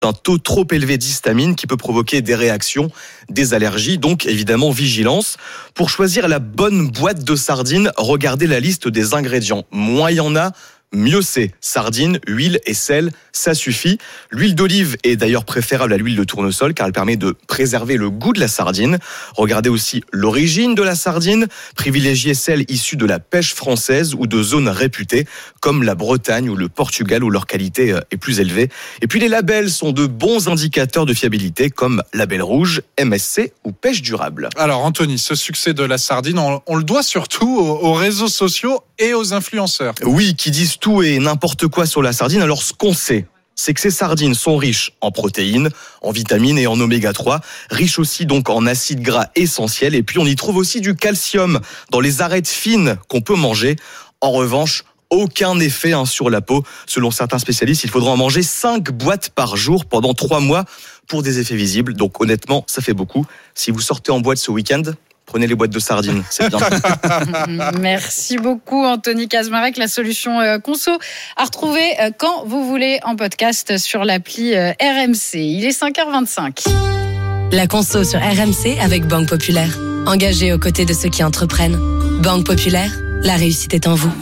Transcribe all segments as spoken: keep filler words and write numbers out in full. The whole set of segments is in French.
un taux trop élevé d'histamine qui peut provoquer des réactions, des allergies. Donc, évidemment, vigilance. Pour choisir la bonne boîte de sardines, regardez la liste des ingrédients. Moins il y en a, mieux c'est. Sardines, huile et sel, ça suffit. L'huile d'olive est d'ailleurs préférable à l'huile de tournesol car elle permet de préserver le goût de la sardine. Regardez aussi l'origine de la sardine. Privilégiez celle issue de la pêche française ou de zones réputées comme la Bretagne ou le Portugal où leur qualité est plus élevée. Et puis les labels sont de bons indicateurs de fiabilité comme Label Rouge, M S C ou Pêche Durable. Alors Anthony, ce succès de la sardine, on, on le doit surtout aux, aux réseaux sociaux et aux influenceurs. Oui, qui disent tout et n'importe quoi sur la sardine. Alors ce qu'on sait, c'est que ces sardines sont riches en protéines, en vitamines et en oméga trois, riches aussi donc en acides gras essentiels. Et puis on y trouve aussi du calcium dans les arêtes fines qu'on peut manger. En revanche, aucun effet hein, sur la peau. Selon certains spécialistes, il faudra en manger cinq boîtes par jour pendant trois mois pour des effets visibles. Donc honnêtement, ça fait beaucoup. Si vous sortez en boîte ce week-end, prenez les boîtes de sardines, c'est bien. Merci beaucoup Anthony Kaczmarek. La solution euh, conso à retrouver euh, quand vous voulez en podcast sur l'appli euh, R M C. Il est cinq heures vingt-cinq. La conso sur R M C avec Banque Populaire. Engagée aux côtés de ceux qui entreprennent. Banque Populaire, la réussite est en vous.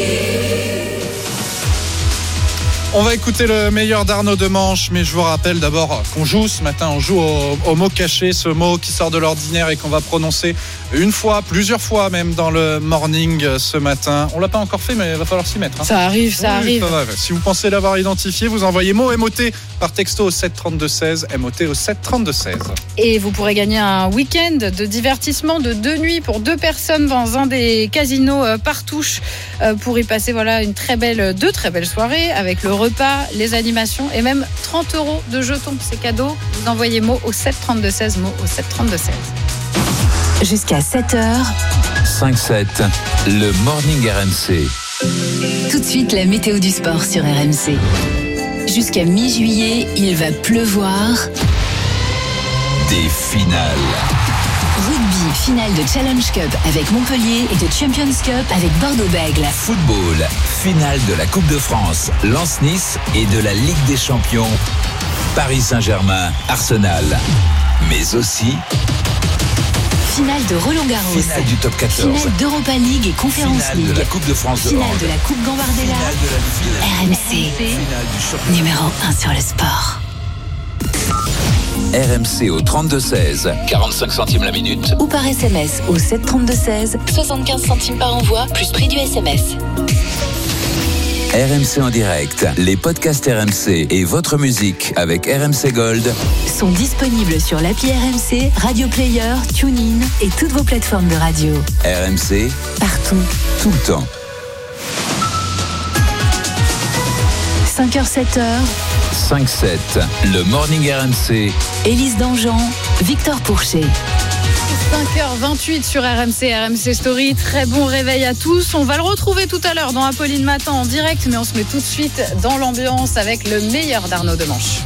On va écouter le meilleur d'Arnaud Demanche, mais je vous rappelle d'abord qu'on joue ce matin, on joue au, au mot caché, ce mot qui sort de l'ordinaire et qu'on va prononcer une fois, plusieurs fois même dans le morning ce matin. On l'a pas encore fait, mais il va falloir s'y mettre. Hein. Ça arrive, ça oui, arrive. Ça va. Si vous pensez l'avoir identifié, vous envoyez mot M O T par texto au sept trente-deux seize, M O T au sept trente-deux seize. Et vous pourrez gagner un week-end de divertissement de deux nuits pour deux personnes dans un des casinos Partouche pour y passer voilà une très belle, deux très belles soirées avec le repas, les animations et même trente euros de jetons. C'est cadeau. Vous envoyez mot au sept trente-deux seize, mot au sept trente-deux seize. Jusqu'à sept heures. cinq sept, le Morning R M C. Tout de suite, la météo du sport sur R M C. Jusqu'à mi-juillet, il va pleuvoir. Des finales. Rugby, finale de Challenge Cup avec Montpellier et de Champions Cup avec Bordeaux-Bègles. Football, finale de la Coupe de France, Lens-Nice et de la Ligue des Champions, Paris Saint-Germain, Arsenal. Mais aussi... finale de Roland-Garros. Finale du top quatorze. Finale d'Europa League et Conference finale League. de la Coupe de France de finale hand. de la Coupe Gambardella. Finale de la R M C. Finale du championnat. Numéro un sur le sport. R M C au trente-deux seize, quarante-cinq centimes la minute. Ou par S M S au sept trente-deux seize, soixante-quinze centimes par envoi, plus prix du S M S. R M C en direct, les podcasts R M C et votre musique avec R M C Gold sont disponibles sur l'appli R M C, Radio Player, TuneIn et toutes vos plateformes de radio. R M C, partout, tout le temps. cinq heures sept heures. cinq sept, le Morning R M C. Élise Dangean, Victor Pourchet. cinq heures vingt-huit sur R M C, R M C Story. Très bon réveil à tous. On va le retrouver tout à l'heure dans Apolline Matin en direct, mais on se met tout de suite dans l'ambiance avec le meilleur d'Arnaud Demanche.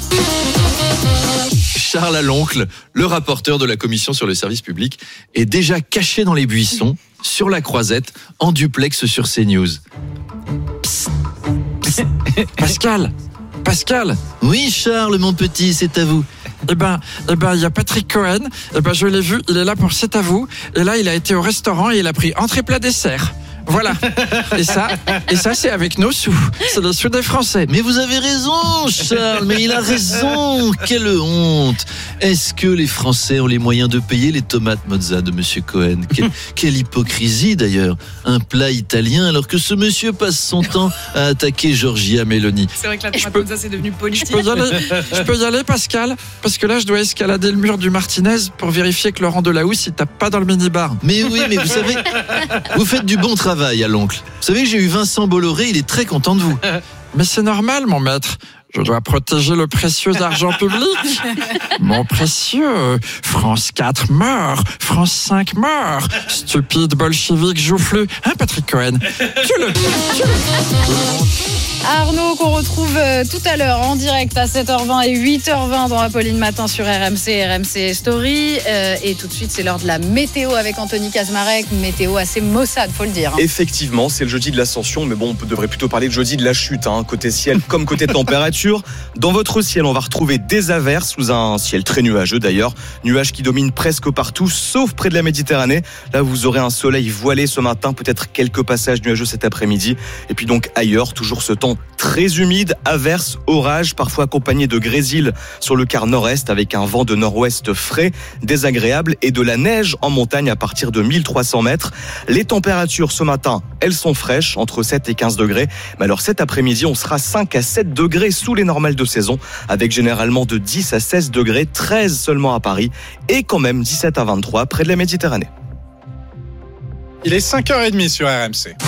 Charles Aloncle, le rapporteur de la commission sur le service public, est déjà caché dans les buissons, sur la croisette, en duplex sur CNews. Psst, psst. Pascal, Pascal. Oui, Charles, mon petit, c'est à vous. Eh ben, eh ben, il y a Patrick Cohen. Eh ben, je l'ai vu. Il est là pour C'est à vous. Et là, il a été au restaurant et il a pris entrée plat dessert. Voilà. Et ça, et ça, c'est avec nos sous. C'est les sous des Français. Mais vous avez raison, Charles. Mais il a raison. Quelle honte. Est-ce que les Français ont les moyens de payer les tomates mozza de Monsieur Cohen? Quelle, quelle hypocrisie, d'ailleurs. Un plat italien, alors que ce monsieur passe son temps à attaquer Giorgia Meloni. C'est vrai que la tomate mozza, c'est devenu politique. Je peux y aller, je peux y aller, Pascal, parce que là, je dois escalader le mur du Martinez pour vérifier que Laurent Delahousse, il tape pas dans le minibar. Mais oui, mais vous savez, vous faites du bon travail à l'oncle. Vous savez que j'ai eu Vincent Bolloré, il est très content de vous. Mais c'est normal, mon maître. Je dois protéger le précieux argent public. Mon précieux. France quatre mort. France cinq mort. Stupide bolchevique joufflu. Hein, Patrick Cohen? Tu le... Tu le... Arnaud qu'on retrouve tout à l'heure en direct à sept heures vingt et huit heures vingt dans Apolline Matin sur R M C, R M C Story. Euh, et tout de suite, c'est l'heure de la météo avec Anthony Kazmarek. Météo assez maussade, faut le dire. Effectivement, c'est le jeudi de l'ascension, mais bon, on devrait plutôt parler de jeudi de la chute, hein, côté ciel comme côté température. Dans votre ciel, on va retrouver des averses sous un ciel très nuageux d'ailleurs. Nuages qui dominent presque partout, sauf près de la Méditerranée. Là, vous aurez un soleil voilé ce matin, peut-être quelques passages nuageux cet après-midi. Et puis donc ailleurs, toujours ce temps très humide, averses, orages, parfois accompagnés de grésil sur le quart nord-est avec un vent de nord-ouest frais, désagréable et de la neige en montagne à partir de mille trois cents mètres. Les températures ce matin, elles sont fraîches, entre sept et quinze degrés. Mais alors cet après-midi, on sera cinq à sept degrés sous les normales de saison, avec généralement de dix à seize degrés, treize seulement à Paris et quand même dix-sept à vingt-trois près de la Méditerranée. Il est cinq heures trente sur R M C.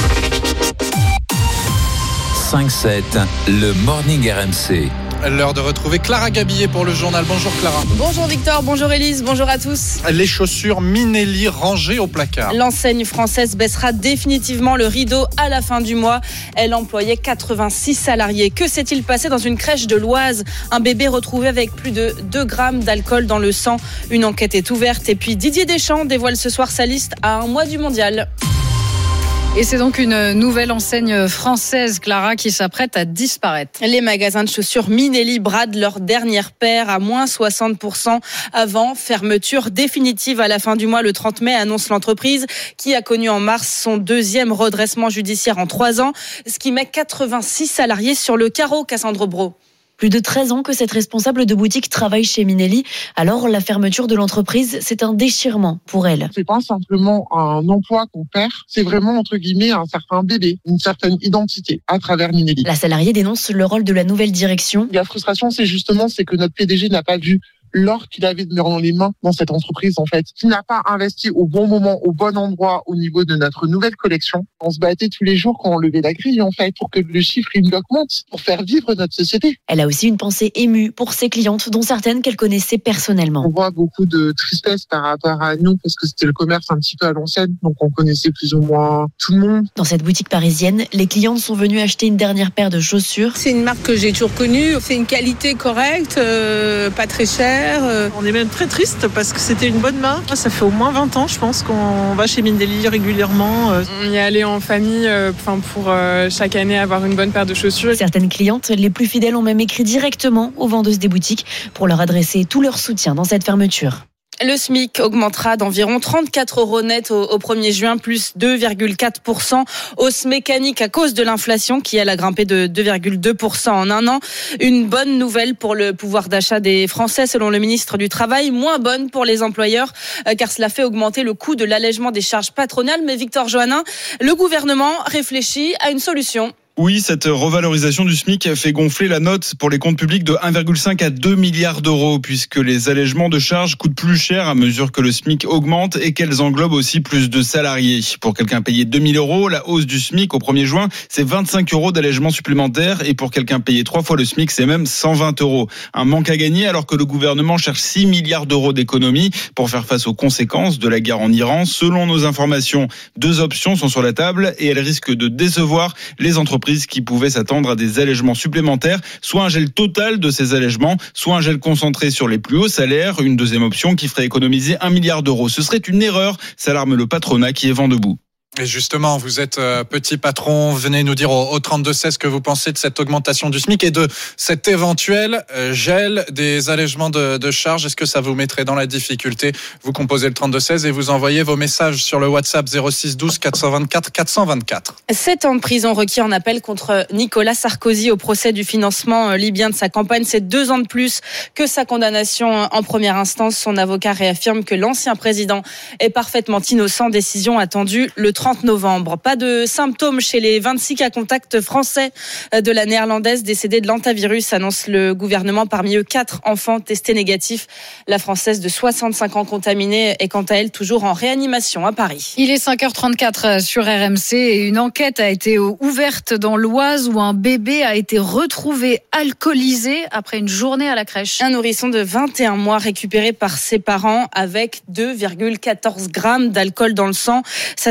cinq sept, le Morning R M C. L'heure de retrouver Clara Gabillet pour le journal. Bonjour Clara. Bonjour Victor, bonjour Élise, bonjour à tous. Les chaussures Minelli rangées au placard. L'enseigne française baissera définitivement le rideau à la fin du mois. Elle employait quatre-vingt-six salariés. Que s'est-il passé dans une crèche de l'Oise ? Un bébé retrouvé avec plus de deux grammes d'alcool dans le sang. Une enquête est ouverte. Et puis Didier Deschamps dévoile ce soir sa liste à un mois du mondial. Et c'est donc une nouvelle enseigne française, Clara, qui s'apprête à disparaître. Les magasins de chaussures Minelli bradent leur dernière paire à moins soixante pour cent avant fermeture définitive à la fin du mois. Le trente mai, annonce l'entreprise qui a connu en mars son deuxième redressement judiciaire en trois ans, ce qui met quatre-vingt-six salariés sur le carreau, Cassandre Brault. Plus de treize ans que cette responsable de boutique travaille chez Minelli. Alors, la fermeture de l'entreprise, c'est un déchirement pour elle. C'est pas simplement un emploi qu'on perd, c'est vraiment, entre guillemets, un certain bébé, une certaine identité à travers Minelli. La salariée dénonce le rôle de la nouvelle direction. La frustration, c'est justement, c'est que notre P D G n'a pas vu l'or qu'il avait dans les mains dans cette entreprise, en fait, qui n'a pas investi au bon moment, au bon endroit, au niveau de notre nouvelle collection. On se battait tous les jours quand on levait la grille, en fait, pour que le chiffre il augmente, pour faire vivre notre société. Elle a aussi une pensée émue pour ses clientes, dont certaines qu'elle connaissait personnellement. On voit beaucoup de tristesse par rapport à nous, parce que c'était le commerce un petit peu à l'ancienne, donc on connaissait plus ou moins tout le monde. Dans cette boutique parisienne, les clientes sont venues acheter une dernière paire de chaussures. C'est une marque que j'ai toujours connue, c'est une qualité correcte, euh, pas très chère. On est même très triste parce que c'était une bonne marque. Ça fait au moins vingt ans, je pense, qu'on va chez Minelli régulièrement. On y allait en famille euh, pour euh, chaque année avoir une bonne paire de chaussures. Certaines clientes, les plus fidèles, ont même écrit directement aux vendeuses des boutiques pour leur adresser tout leur soutien dans cette fermeture. Le SMIC augmentera d'environ trente-quatre euros net au, au premier juin, plus deux virgule quatre pour cent. Hausse mécanique à cause de l'inflation qui, elle, a grimpé de deux virgule deux pour cent en un an. Une bonne nouvelle pour le pouvoir d'achat des Français, selon le ministre du Travail. Moins bonne pour les employeurs, euh, car cela fait augmenter le coût de l'allègement des charges patronales. Mais Victor Johannin, le gouvernement réfléchit à une solution. Oui, cette revalorisation du SMIC fait gonfler la note pour les comptes publics de un virgule cinq à deux milliards d'euros, puisque les allègements de charges coûtent plus cher à mesure que le SMIC augmente et qu'elles englobent aussi plus de salariés. Pour quelqu'un payé deux mille euros, la hausse du SMIC au premier juin, c'est vingt-cinq euros d'allègement supplémentaire, et pour quelqu'un payé trois fois le SMIC, c'est même cent vingt euros. Un manque à gagner alors que le gouvernement cherche six milliards d'euros d'économies pour faire face aux conséquences de la guerre en Iran. Selon nos informations, deux options sont sur la table et elles risquent de décevoir les entreprises qui pouvaient s'attendre à des allègements supplémentaires, soit un gel total de ces allègements, soit un gel concentré sur les plus hauts salaires, une deuxième option qui ferait économiser un milliard d'euros. Ce serait une erreur, s'alarme le patronat qui est vent debout. Et justement, vous êtes euh, petit patron, venez nous dire au, au trente-deux seize ce que vous pensez de cette augmentation du SMIC et de cet éventuel euh, gel des allègements de, de charges. Est-ce que ça vous mettrait dans la difficulté ? Vous composez le trente-deux seize et vous envoyez vos messages sur le WhatsApp zéro six douze quatre cent vingt-quatre quatre cent vingt-quatre. Sept ans de prison requis en appel contre Nicolas Sarkozy au procès du financement libyen de sa campagne. C'est deux ans de plus que sa condamnation en première instance. Son avocat réaffirme que l'ancien président est parfaitement innocent. Décision attendue le trente novembre. Pas de symptômes chez les vingt-six cas contacts français de la néerlandaise décédée de l'antavirus, annonce le gouvernement. Parmi eux, quatre enfants testés négatifs. La française de soixante-cinq ans contaminée est quant à elle toujours en réanimation à Paris. Il est cinq heures trente-quatre sur R M C et une enquête a été ouverte dans l'Oise où un bébé a été retrouvé alcoolisé après une journée à la crèche. Un nourrisson de vingt et un mois récupéré par ses parents avec deux virgule quatorze grammes d'alcool dans le sang. Ça s'est passé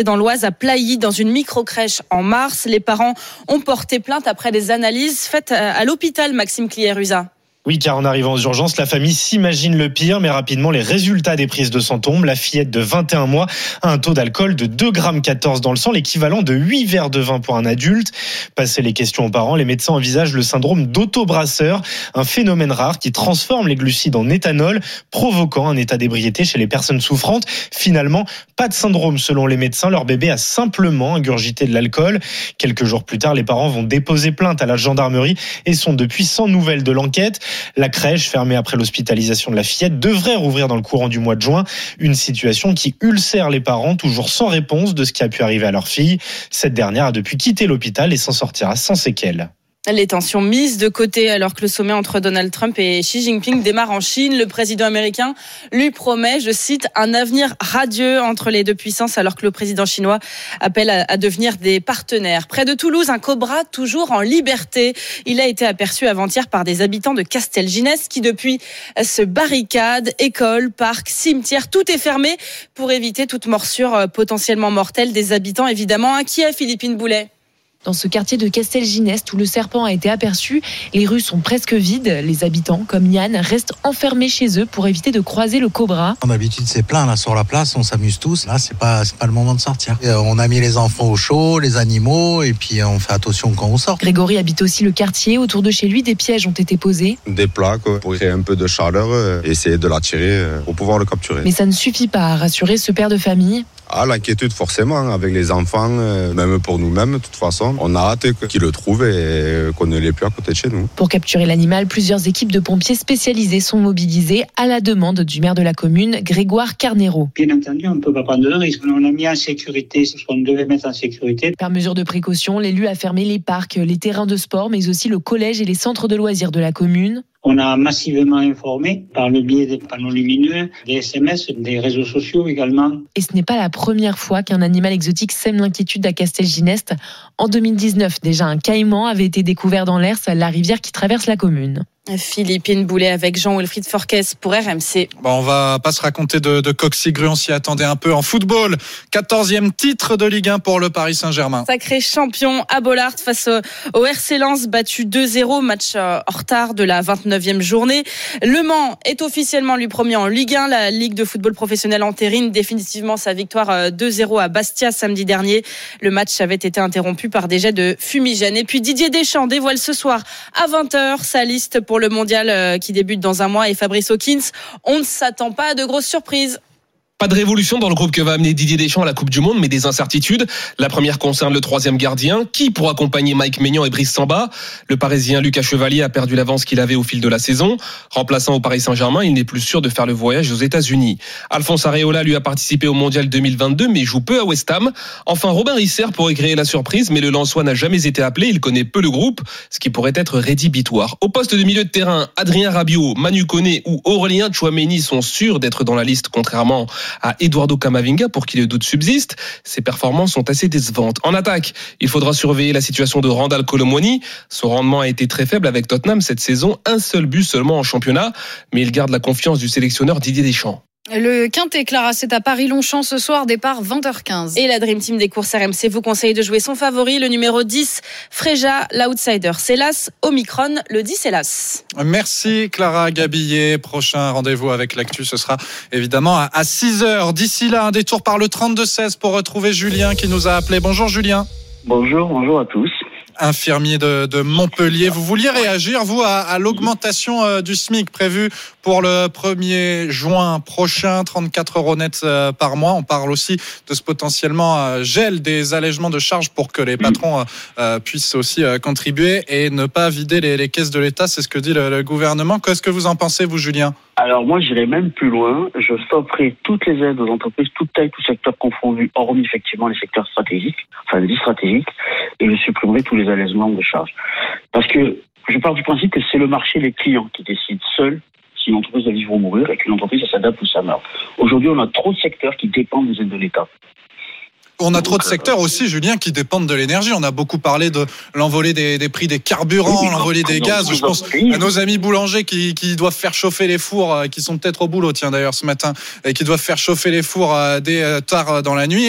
C'est dans l'Oise à Plailly, dans une microcrèche en mars. Les parents ont porté plainte après des analyses faites à l'hôpital, Maxime Clier-Ruza. Oui, car en arrivant aux urgences, la famille s'imagine le pire, mais rapidement, les résultats des prises de sang tombent. La fillette de vingt et un mois a un taux d'alcool de deux virgule quatorze grammes dans le sang, l'équivalent de huit verres de vin pour un adulte. Passé les questions aux parents, les médecins envisagent le syndrome d'autobrasseur, un phénomène rare qui transforme les glucides en éthanol, provoquant un état d'ébriété chez les personnes souffrantes. Finalement, pas de syndrome selon les médecins, leur bébé a simplement ingurgité de l'alcool. Quelques jours plus tard, les parents vont déposer plainte à la gendarmerie et sont depuis sans nouvelles de l'enquête. La crèche, fermée après l'hospitalisation de la fillette, devrait rouvrir dans le courant du mois de juin. Une situation qui ulcère les parents, toujours sans réponse de ce qui a pu arriver à leur fille. Cette dernière a depuis quitté l'hôpital et s'en sortira sans séquelles. Les tensions mises de côté alors que le sommet entre Donald Trump et Xi Jinping démarre en Chine. Le président américain lui promet, je cite, un avenir radieux entre les deux puissances alors que le président chinois appelle à, à devenir des partenaires. Près de Toulouse, un cobra toujours en liberté. Il a été aperçu avant-hier par des habitants de Castelginest qui depuis se barricadent. Écoles, parcs, cimetières, tout est fermé pour éviter toute morsure potentiellement mortelle des habitants évidemment inquiets. Philippine Boulet. Dans ce quartier de Castelginest où le serpent a été aperçu, les rues sont presque vides. Les habitants, comme Yann, restent enfermés chez eux pour éviter de croiser le cobra. D'habitude, c'est plein là sur la place, on s'amuse tous. Là, c'est pas, c'est pas le moment de sortir. Et on a mis les enfants au chaud, les animaux, et puis on fait attention quand on sort. Grégory habite aussi le quartier. Autour de chez lui, des pièges ont été posés. Des plats quoi, pour créer un peu de chaleur et essayer de l'attirer pour pouvoir le capturer. Mais ça ne suffit pas à rassurer ce père de famille. Ah, l'inquiétude forcément, avec les enfants, même pour nous-mêmes de toute façon. On a hâte qu'ils le trouvent et qu'on ne l'ait plus à côté de chez nous. Pour capturer l'animal, plusieurs équipes de pompiers spécialisées sont mobilisées à la demande du maire de la commune, Grégoire Carnero. Bien entendu, on ne peut pas prendre de risque. On a mis en sécurité ce qu'on devait mettre en sécurité. Par mesure de précaution, l'élu a fermé les parcs, les terrains de sport, mais aussi le collège et les centres de loisirs de la commune. On a massivement informé par le biais des panneaux lumineux, des S M S, des réseaux sociaux également. Et ce n'est pas la première fois qu'un animal exotique sème l'inquiétude à Castelginest. En deux mille dix-neuf, déjà un caïman avait été découvert dans l'Hers, la rivière qui traverse la commune. Philippine Boulet avec Jean-Wilfried Forquès pour R M C. Bon, on va pas se raconter de, de coq-cigru, on s'y attendait un peu en football. quatorzième titre de Ligue un pour le Paris Saint-Germain. Sacré champion à Bollaert face au R C Lens, battu deux zéro, match en retard de la vingt-neuvième journée. Le Mans est officiellement lui premier en Ligue un. La Ligue de football professionnel entérine définitivement sa victoire deux zéro à Bastia samedi dernier. Le match avait été interrompu par des jets de fumigène. Et puis Didier Deschamps dévoile ce soir à vingt heures sa liste pour le mondial qui débute dans un mois et Fabrice Hawkins. On ne s'attend pas à de grosses surprises. Pas de révolution dans le groupe que va amener Didier Deschamps à la Coupe du Monde, mais des incertitudes. La première concerne le troisième gardien. Qui pour accompagner Mike Maignan et Brice Samba? Le Parisien Lucas Chevalier a perdu l'avance qu'il avait au fil de la saison. Remplaçant au Paris Saint-Germain, il n'est plus sûr de faire le voyage aux États-Unis. Alphonse Areola lui a participé au Mondial deux mille vingt-deux, mais joue peu à West Ham. Enfin, Robin Risser pourrait créer la surprise, mais le Lensois n'a jamais été appelé. Il connaît peu le groupe, ce qui pourrait être rédhibitoire. Au poste de milieu de terrain, Adrien Rabiot, Manu Koné ou Aurélien Tchouaméni sont sûrs d'être dans la liste, contrairement à Eduardo Camavinga pour qui le doute subsiste. Ses performances sont assez décevantes. En attaque, il faudra surveiller la situation de Randal Kolo Muani. Son rendement a été très faible avec Tottenham cette saison, un seul but seulement en championnat, mais il garde la confiance du sélectionneur Didier Deschamps. Le Quintet, Clara, c'est à Paris-Longchamp ce soir, départ vingt heures quinze. Et la Dream Team des courses R M C vous conseille de jouer son favori, le numéro dix, Fréja, l'outsider. C'est l'As, Omicron, le dix, c'est l'As. Merci Clara Gabillet. Prochain rendez-vous avec l'actu, ce sera évidemment à six heures. D'ici là, un détour par le trente-deux seize pour retrouver Julien qui nous a appelé. Bonjour Julien. Bonjour, bonjour à tous. Infirmier de, de Montpellier. Vous vouliez réagir, vous, à, à l'augmentation euh, du SMIC prévue pour le premier juin prochain, trente-quatre euros net euh, par mois. On parle aussi de ce potentiellement euh, gel des allègements de charges pour que les patrons euh, euh, puissent aussi euh, contribuer et ne pas vider les, les caisses de l'État. C'est ce que dit le, le gouvernement. Qu'est-ce que vous en pensez, vous, Julien ? Alors moi, j'irai même plus loin. Je stopperai toutes les aides aux entreprises, toutes tailles, tous secteurs confondus, hormis effectivement les secteurs stratégiques, enfin dits stratégiques, et je supprimerai tous les allègements de charges. Parce que je pars du principe que c'est le marché, les clients qui décident seuls si une entreprise doit vivre ou mourir, et qu'une entreprise, ça s'adapte ou ça meurt. Aujourd'hui, on a trop de secteurs qui dépendent des aides de l'État. On a trop de secteurs aussi, Julien, qui dépendent de l'énergie. On a beaucoup parlé de l'envolée des, des prix des carburants, oui, l'envolée des gaz. Je pense à nos amis boulangers qui, qui doivent faire chauffer les fours, qui sont peut-être au boulot, tiens d'ailleurs ce matin, et qui doivent faire chauffer les fours dès tard dans la nuit.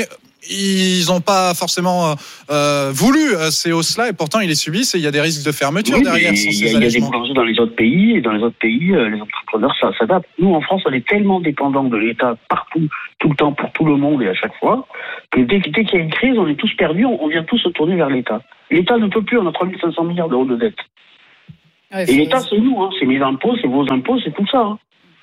ils n'ont pas forcément euh, voulu euh, ces hausses-là et pourtant ils les subissent et il y a des risques de fermeture oui, derrière. Sans il ces y a, y a des allégements. boulangers dans les autres pays et dans les autres pays, euh, les entrepreneurs ça s'adaptent. Nous en France, on est tellement dépendants de l'État partout, tout le temps, pour tout le monde et à chaque fois, que dès, dès qu'il y a une crise, on est tous perdus, on, on vient tous se tourner vers l'État. L'État ne peut plus, on a trois mille cinq cents milliards d'euros de dette. Ouais, et l'État, c'est nous, hein, c'est mes impôts, c'est vos impôts, c'est tout ça. Hein.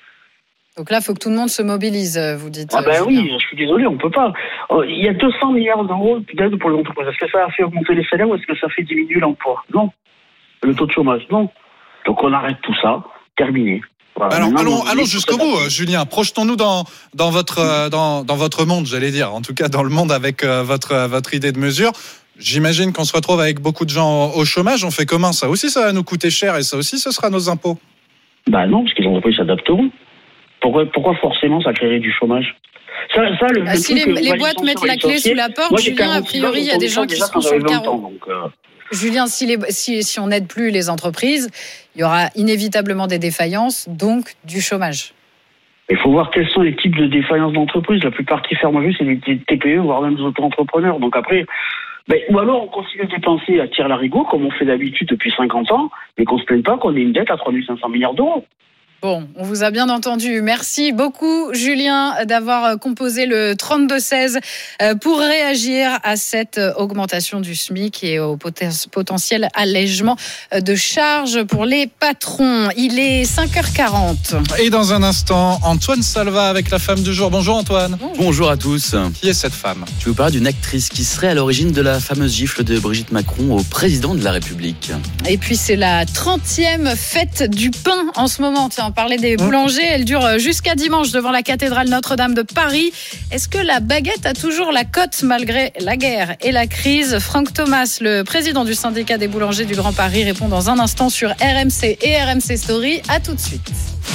Donc là, il faut que tout le monde se mobilise, vous dites. Ah ben euh, oui, je suis désolé, on peut pas. Il y a deux cents milliards d'euros d'aide pour les entreprises. Est-ce que ça a fait augmenter les salaires ou est-ce que ça fait diminuer l'emploi? Non. Le taux de chômage? Non. Donc on arrête tout ça, terminé. Voilà. Alors, Maintenant, allons, allons jusqu'au bout, euh, Julien. Projetons-nous dans, dans, votre, euh, dans, dans votre monde, j'allais dire. En tout cas, dans le monde avec euh, votre, euh, votre idée de mesure. J'imagine qu'on se retrouve avec beaucoup de gens au chômage. On fait comment? Ça aussi, ça va nous coûter cher et ça aussi, ce sera nos impôts. Bah non, parce que les entreprises s'adapteront. Pourquoi, pourquoi forcément ça créerait du chômage? Ça, ça, le, bah, le si les, les boîtes mettent la clé sous la porte, moi, Julien, a priori, il y a des gens qui seront sur le carreau. Donc, euh... Julien, si, les, si, si on n'aide plus les entreprises, il y aura inévitablement des défaillances, donc du chômage. Il faut voir quels sont les types de défaillances d'entreprises. La plupart qui ferment juste, c'est les T P E, voire même des auto-entrepreneurs. Donc après, ben, ou alors on continue de dépenser à tire-larigot, comme on fait d'habitude depuis cinquante ans, mais qu'on ne se plaigne pas qu'on ait une dette à trois mille cinq cents milliards d'euros. Bon, on vous a bien entendu. Merci beaucoup, Julien, d'avoir composé le trente-deux seize pour réagir à cette augmentation du SMIC et au potentiel allègement de charges pour les patrons. Il est cinq heures quarante. Et dans un instant, Antoine Salva avec la femme du jour. Bonjour Antoine. Bonjour à tous. Qui est cette femme? Je vais vous parler d'une actrice qui serait à l'origine de la fameuse gifle de Brigitte Macron au président de la République. Et puis c'est la trentième fête du pain en ce moment. Tiens, on parlait des boulangers, elle dure jusqu'à dimanche devant la cathédrale Notre-Dame de Paris. Est-ce que la baguette a toujours la cote malgré la guerre et la crise? Franck Thomas, le président du syndicat des boulangers du Grand Paris, répond dans un instant sur R M C et R M C Story. À tout de suite.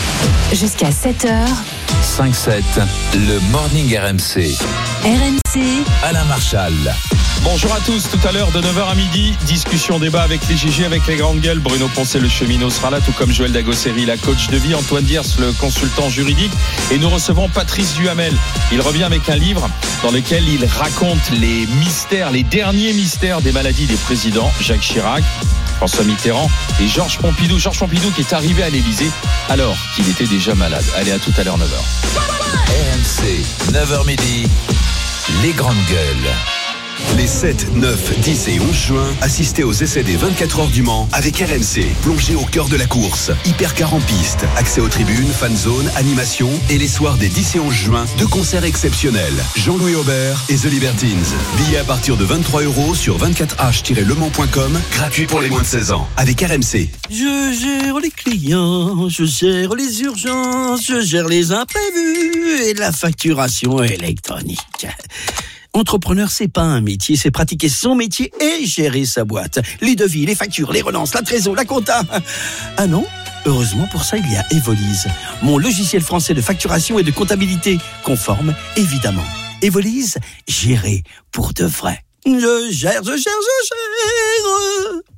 Jusqu'à sept heures. cinq sept, le Morning R M C. R M C. Alain Marchal. Bonjour à tous, tout à l'heure de neuf heures à midi, discussion, débat avec les G G, avec les grandes gueules. Bruno Poncet, le cheminot, sera là, tout comme Joël Dagosseri, la coach de vie, Antoine Diers, le consultant juridique. Et nous recevons Patrice Duhamel. Il revient avec un livre dans lequel il raconte les mystères, les derniers mystères des maladies des présidents, Jacques Chirac, François Mitterrand et Georges Pompidou. Georges Pompidou qui est arrivé à l'Élysée alors qu'il était déjà malade. Allez, à tout à l'heure, neuf heures. R M C, neuf heures midi, les grandes gueules. Les sept, neuf, dix et onze juin, assistez aux essais des vingt-quatre heures du Mans avec R M C. Plongez au cœur de la course. Hypercar en piste, accès aux tribunes, fan zone, animation et les soirs des dix et onze juin, deux concerts exceptionnels. Jean-Louis Aubert et The Libertines. Billets à partir de vingt-trois euros sur vingt-quatre h tiret le mans point com, gratuit pour les moins de seize ans. Avec R M C. Je gère les clients, je gère les urgences, je gère les imprévus et la facturation électronique. Entrepreneur, c'est pas un métier, c'est pratiquer son métier et gérer sa boîte. Les devis, les factures, les relances, la trésor, la compta. Ah non? Heureusement, pour ça, il y a Evolise, mon logiciel français de facturation et de comptabilité, conforme, évidemment. Evolise, gérer pour de vrai. Je gère, je gère, je gère.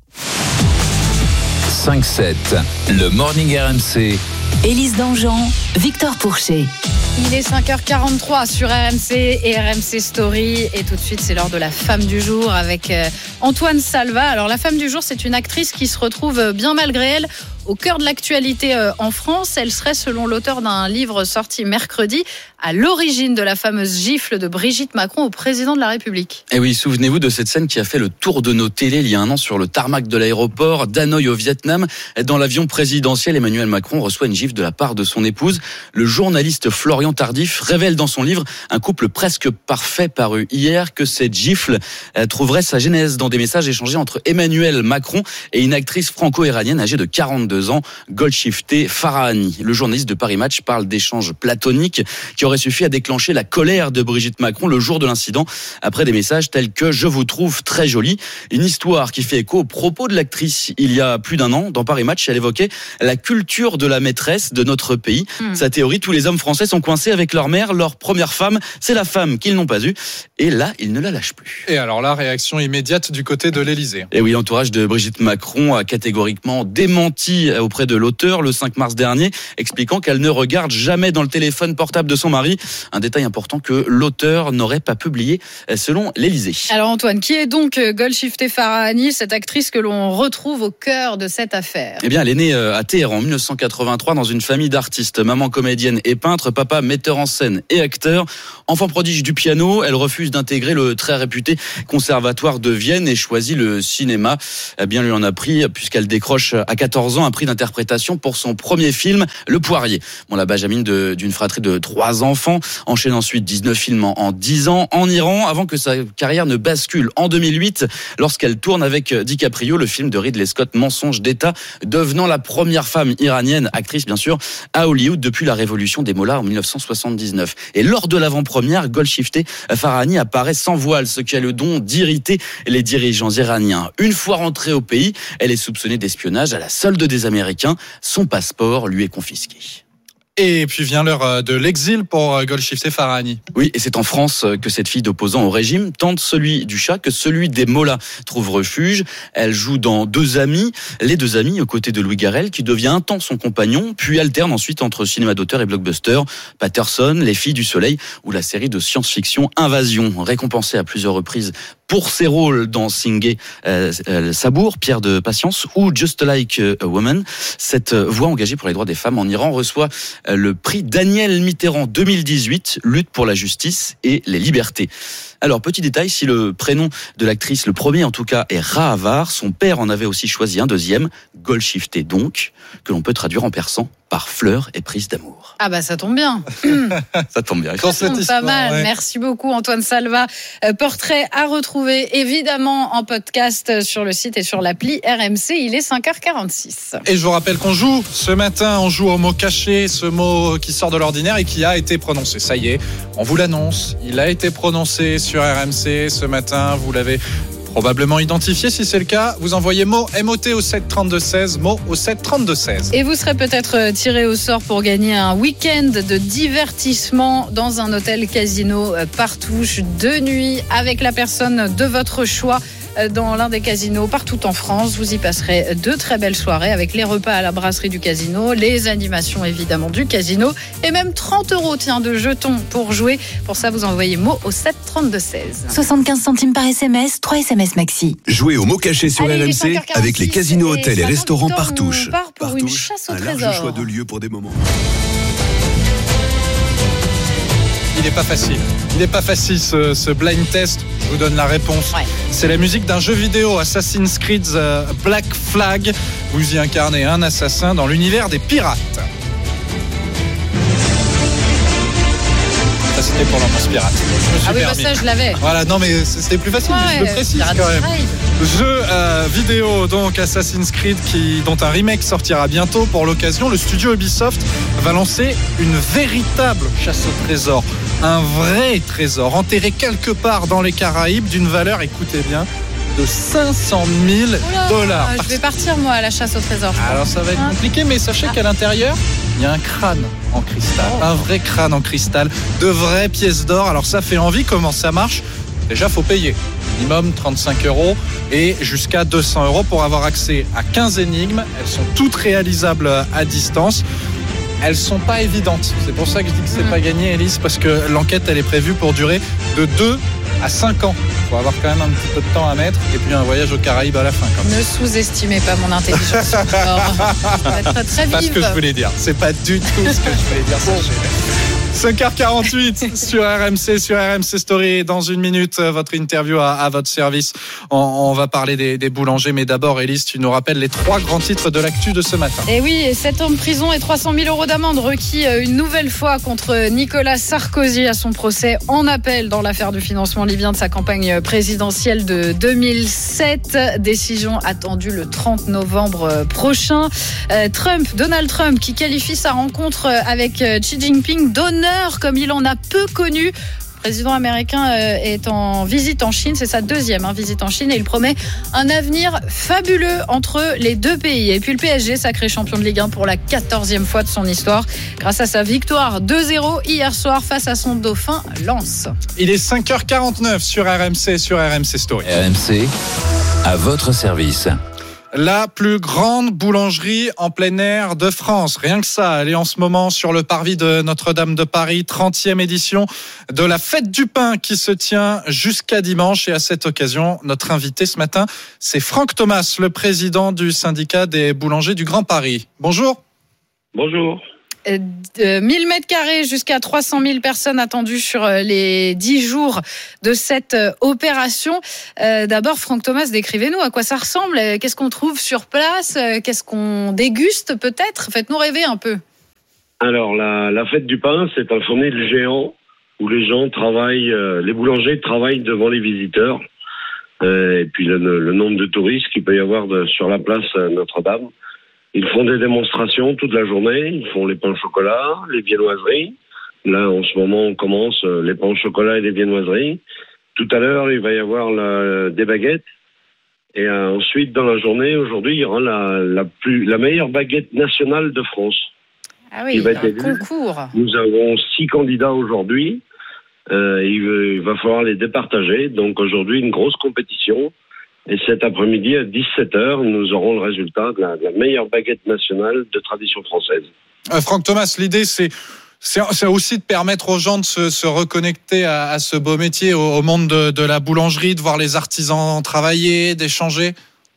cinq sept, le Morning R M C. Élise Dangean, Victor Pourchet. Il est cinq heures quarante-trois sur R M C et R M C Story. Et tout de suite, c'est l'heure de la femme du jour avec Antoine Salva. Alors, la femme du jour, c'est une actrice qui se retrouve bien malgré elle au cœur de l'actualité en France. Elle serait, selon l'auteur d'un livre sorti mercredi, à l'origine de la fameuse gifle de Brigitte Macron au président de la République. Et oui, souvenez-vous de cette scène qui a fait le tour de nos télés il y a un an sur le tarmac de l'aéroport d'Hanoï au Vietnam. Dans l'avion présidentiel, Emmanuel Macron reçoit une gifle de la part de son épouse. Le journaliste Florian Tardif révèle dans son livre Un couple presque parfait paru hier que cette gifle trouverait sa genèse dans des messages échangés entre Emmanuel Macron et une actrice franco-iranienne âgée de quarante-deux ans, Golshifteh Farahani. Le journaliste de Paris Match parle d'échanges platoniques qui aurait suffi à déclencher la colère de Brigitte Macron le jour de l'incident, après des messages tels que « Je vous trouve très jolie ». Une histoire qui fait écho aux propos de l'actrice il y a plus d'un an. Dans Paris Match, elle évoquait la culture de la maîtresse de notre pays. Mmh. Sa théorie, tous les hommes français sont coincés avec leur mère, leur première femme. C'est la femme qu'ils n'ont pas eue. Et là, ils ne la lâchent plus. Et alors là, réaction immédiate du côté de l'Élysée. Et oui, l'entourage de Brigitte Macron a catégoriquement démenti plainti auprès de l'auteur le cinq mars dernier, expliquant qu'elle ne regarde jamais dans le téléphone portable de son mari. Un détail important que l'auteur n'aurait pas publié selon l'Élysée. Alors Antoine, qui est donc Golshifteh Farahani, cette actrice que l'on retrouve au cœur de cette affaire? Eh bien, elle est née à Téhéran en dix-neuf cent quatre-vingt-trois dans une famille d'artistes. Maman comédienne et peintre, papa metteur en scène et acteur. Enfant prodige du piano, elle refuse d'intégrer le très réputé conservatoire de Vienne et choisit le cinéma. Eh bien, lui en a pris puisqu'elle décroche à quatorze ans un prix d'interprétation pour son premier film, Le Poirier. Bon, la Benjamine de, d'une fratrie de trois enfants, enchaîne ensuite dix-neuf films en, en dix ans en Iran avant que sa carrière ne bascule en deux mille huit lorsqu'elle tourne avec DiCaprio le film de Ridley Scott, Mensonge d'État, devenant la première femme iranienne, actrice bien sûr, à Hollywood depuis la révolution des mollahs en dix-neuf cent soixante-dix-neuf. Et lors de l'avant-première, Golshifteh Farahani apparaît sans voile, ce qui a le don d'irriter les dirigeants iraniens. Une fois rentrée au pays, elle est soupçonnée d'espionnage à la solde des Américains. Son passeport lui est confisqué. Et puis vient l'heure de l'exil pour Golshifteh Farahani. Oui, et c'est en France que cette fille d'opposant au régime tente celui du Shah que celui des mollahs trouve refuge. Elle joue dans Deux amis, les deux amis aux côtés de Louis Garrel qui devient un temps son compagnon, puis alterne ensuite entre cinéma d'auteur et blockbuster, Patterson, Les filles du soleil ou la série de science-fiction Invasion, récompensée à plusieurs reprises pour ses rôles dans Singé, euh, euh, Sabour, Pierre de Patience ou Just Like a Woman. Cette voix engagée pour les droits des femmes en Iran reçoit euh, le prix Daniel Mitterrand deux mille dix-huit, lutte pour la justice et les libertés. Alors, petit détail, si le prénom de l'actrice, le premier en tout cas, est Rahavar, son père en avait aussi choisi un deuxième, Golshifteh donc, que l'on peut traduire en persan par fleur et prise d'amour. Ah bah ça tombe bien. Ça tombe bien. Ça tombe pas mal. Ouais. Merci beaucoup Antoine Salva. Euh, portrait à retrouver évidemment en podcast sur le site et sur l'appli R M C. Il est cinq heures quarante-six. Et je vous rappelle qu'on joue ce matin, on joue au mot caché, ce mot qui sort de l'ordinaire et qui a été prononcé. Ça y est, on vous l'annonce. Il a été prononcé sur R M C ce matin. Vous l'avez probablement identifié. Si c'est le cas, vous envoyez mot M O T au sept trente-deux seize, mot au sept trente-deux seize. Et vous serez peut-être tiré au sort pour gagner un week-end de divertissement dans un hôtel casino Partouche, deux nuits avec la personne de votre choix dans l'un des casinos partout en France. Vous y passerez deux très belles soirées avec les repas à la brasserie du casino, les animations évidemment du casino et même trente euros tiens, de jetons pour jouer. Pour ça, vous envoyez mot au sept trente-deux seize. soixante-quinze centimes par S M S, trois S M S maxi. Jouez au mot caché sur Allez, R M C avec les casinos, hôtels et restaurants Partouche. On part pour Partouche, une chasse au un trésor. large choix de lieux pour des moments. Il n'est pas facile. Il n'est pas facile ce, ce blind test. Je vous donne la réponse. Ouais. C'est la musique d'un jeu vidéo, Assassin's Creed uh, Black Flag. Vous y incarnez un assassin dans l'univers des pirates. Ça, c'était pour l'ambiance pirate. Je me suis Ah oui, bah permis. ça, je l'avais. Voilà, non mais c'était plus facile, mais je Ouais, le précise Pirates quand même. Strike. Jeu euh, vidéo donc Assassin's Creed qui, dont un remake sortira bientôt. Pour l'occasion, le studio Ubisoft va lancer une véritable chasse au trésor. Un vrai trésor enterré quelque part dans les Caraïbes d'une valeur, écoutez bien, de cinq cent mille dollars. Je vais partir moi à la chasse au trésor. Alors ça va être compliqué, mais sachez qu'à l'intérieur, il y a un crâne en cristal, un vrai crâne en cristal, de vraies pièces d'or. Alors ça fait envie. Comment ça marche ? Déjà, faut payer. Minimum trente-cinq euros et jusqu'à deux cents euros pour avoir accès à quinze énigmes. Elles sont toutes réalisables à distance. Elles sont pas évidentes. C'est pour ça que je dis que c'est pas gagné, Élise, parce que l'enquête, elle est prévue pour durer de deux à cinq ans. Il faut avoir quand même un petit peu de temps à mettre et puis un voyage aux Caraïbes à la fin. Quand même. Ne sous-estimez pas mon intelligence. Alors, ça va être très C'est pas ce vive. que je voulais dire. C'est pas du tout ce que je voulais dire. Sachez. cinq heures quarante-huit sur R M C, sur R M C Story. Dans une minute, votre interview à, à votre service. On, on va parler des, des boulangers. Mais d'abord, Élise, tu nous rappelles les trois grands titres de l'actu de ce matin. Et oui, sept ans de prison et trois cent mille euros d'amende requis une nouvelle fois contre Nicolas Sarkozy à son procès en appel dans l'affaire du financement libyen de sa campagne présidentielle de deux mille sept. Décision attendue le trente novembre prochain. Euh, Trump, Donald Trump, qui qualifie sa rencontre avec Xi Jinping d'honneur comme il en a peu connu. Le président américain est en visite en Chine, c'est sa deuxième hein, visite en Chine et il promet un avenir fabuleux entre les deux pays. Et puis le P S G, sacré champion de Ligue un pour la quatorzième fois de son histoire, grâce à sa victoire deux zéro hier soir face à son dauphin Lens. Il est cinq heures quarante-neuf sur R M C, sur R M C Story. R M C, à votre service. La plus grande boulangerie en plein air de France. Rien que ça, elle est en ce moment sur le parvis de Notre-Dame de Paris, trentième édition de la Fête du Pain qui se tient jusqu'à dimanche. Et à cette occasion, notre invité ce matin, c'est Franck Thomas, le président du syndicat des boulangers du Grand Paris. Bonjour. Bonjour. Euh, mille mètres carrés jusqu'à trois cent mille personnes attendues sur les dix jours de cette opération. Euh, d'abord, Franck Thomas, décrivez-nous à quoi ça ressemble. Qu'est-ce qu'on trouve sur place? Qu'est-ce qu'on déguste peut-être? Faites-nous rêver un peu. Alors, la, la fête du pain, c'est un fournil géant où les gens travaillent, euh, les boulangers travaillent devant les visiteurs. Euh, et puis le, le nombre de touristes qu'il peut y avoir de, sur la place Notre-Dame. Ils font des démonstrations toute la journée. Ils font les pains au chocolat, les viennoiseries. Là, en ce moment, on commence les pains au chocolat et les viennoiseries. Tout à l'heure, il va y avoir la, des baguettes. Et euh, ensuite, dans la journée, aujourd'hui, il y aura la, la, plus, la meilleure baguette nationale de France. Ah oui, il y a un concours. Nous avons six candidats aujourd'hui. Euh, il, va, il va falloir les départager. Donc aujourd'hui, une grosse compétition. Et cet après-midi, à dix-sept heures, nous aurons le résultat de la, de la meilleure baguette nationale de tradition française. Euh, Franck Thomas, l'idée, c'est, c'est, c'est aussi de permettre aux gens de se, se reconnecter à, à ce beau métier, au, au monde de, de la boulangerie, de voir les artisans travailler, d'échanger.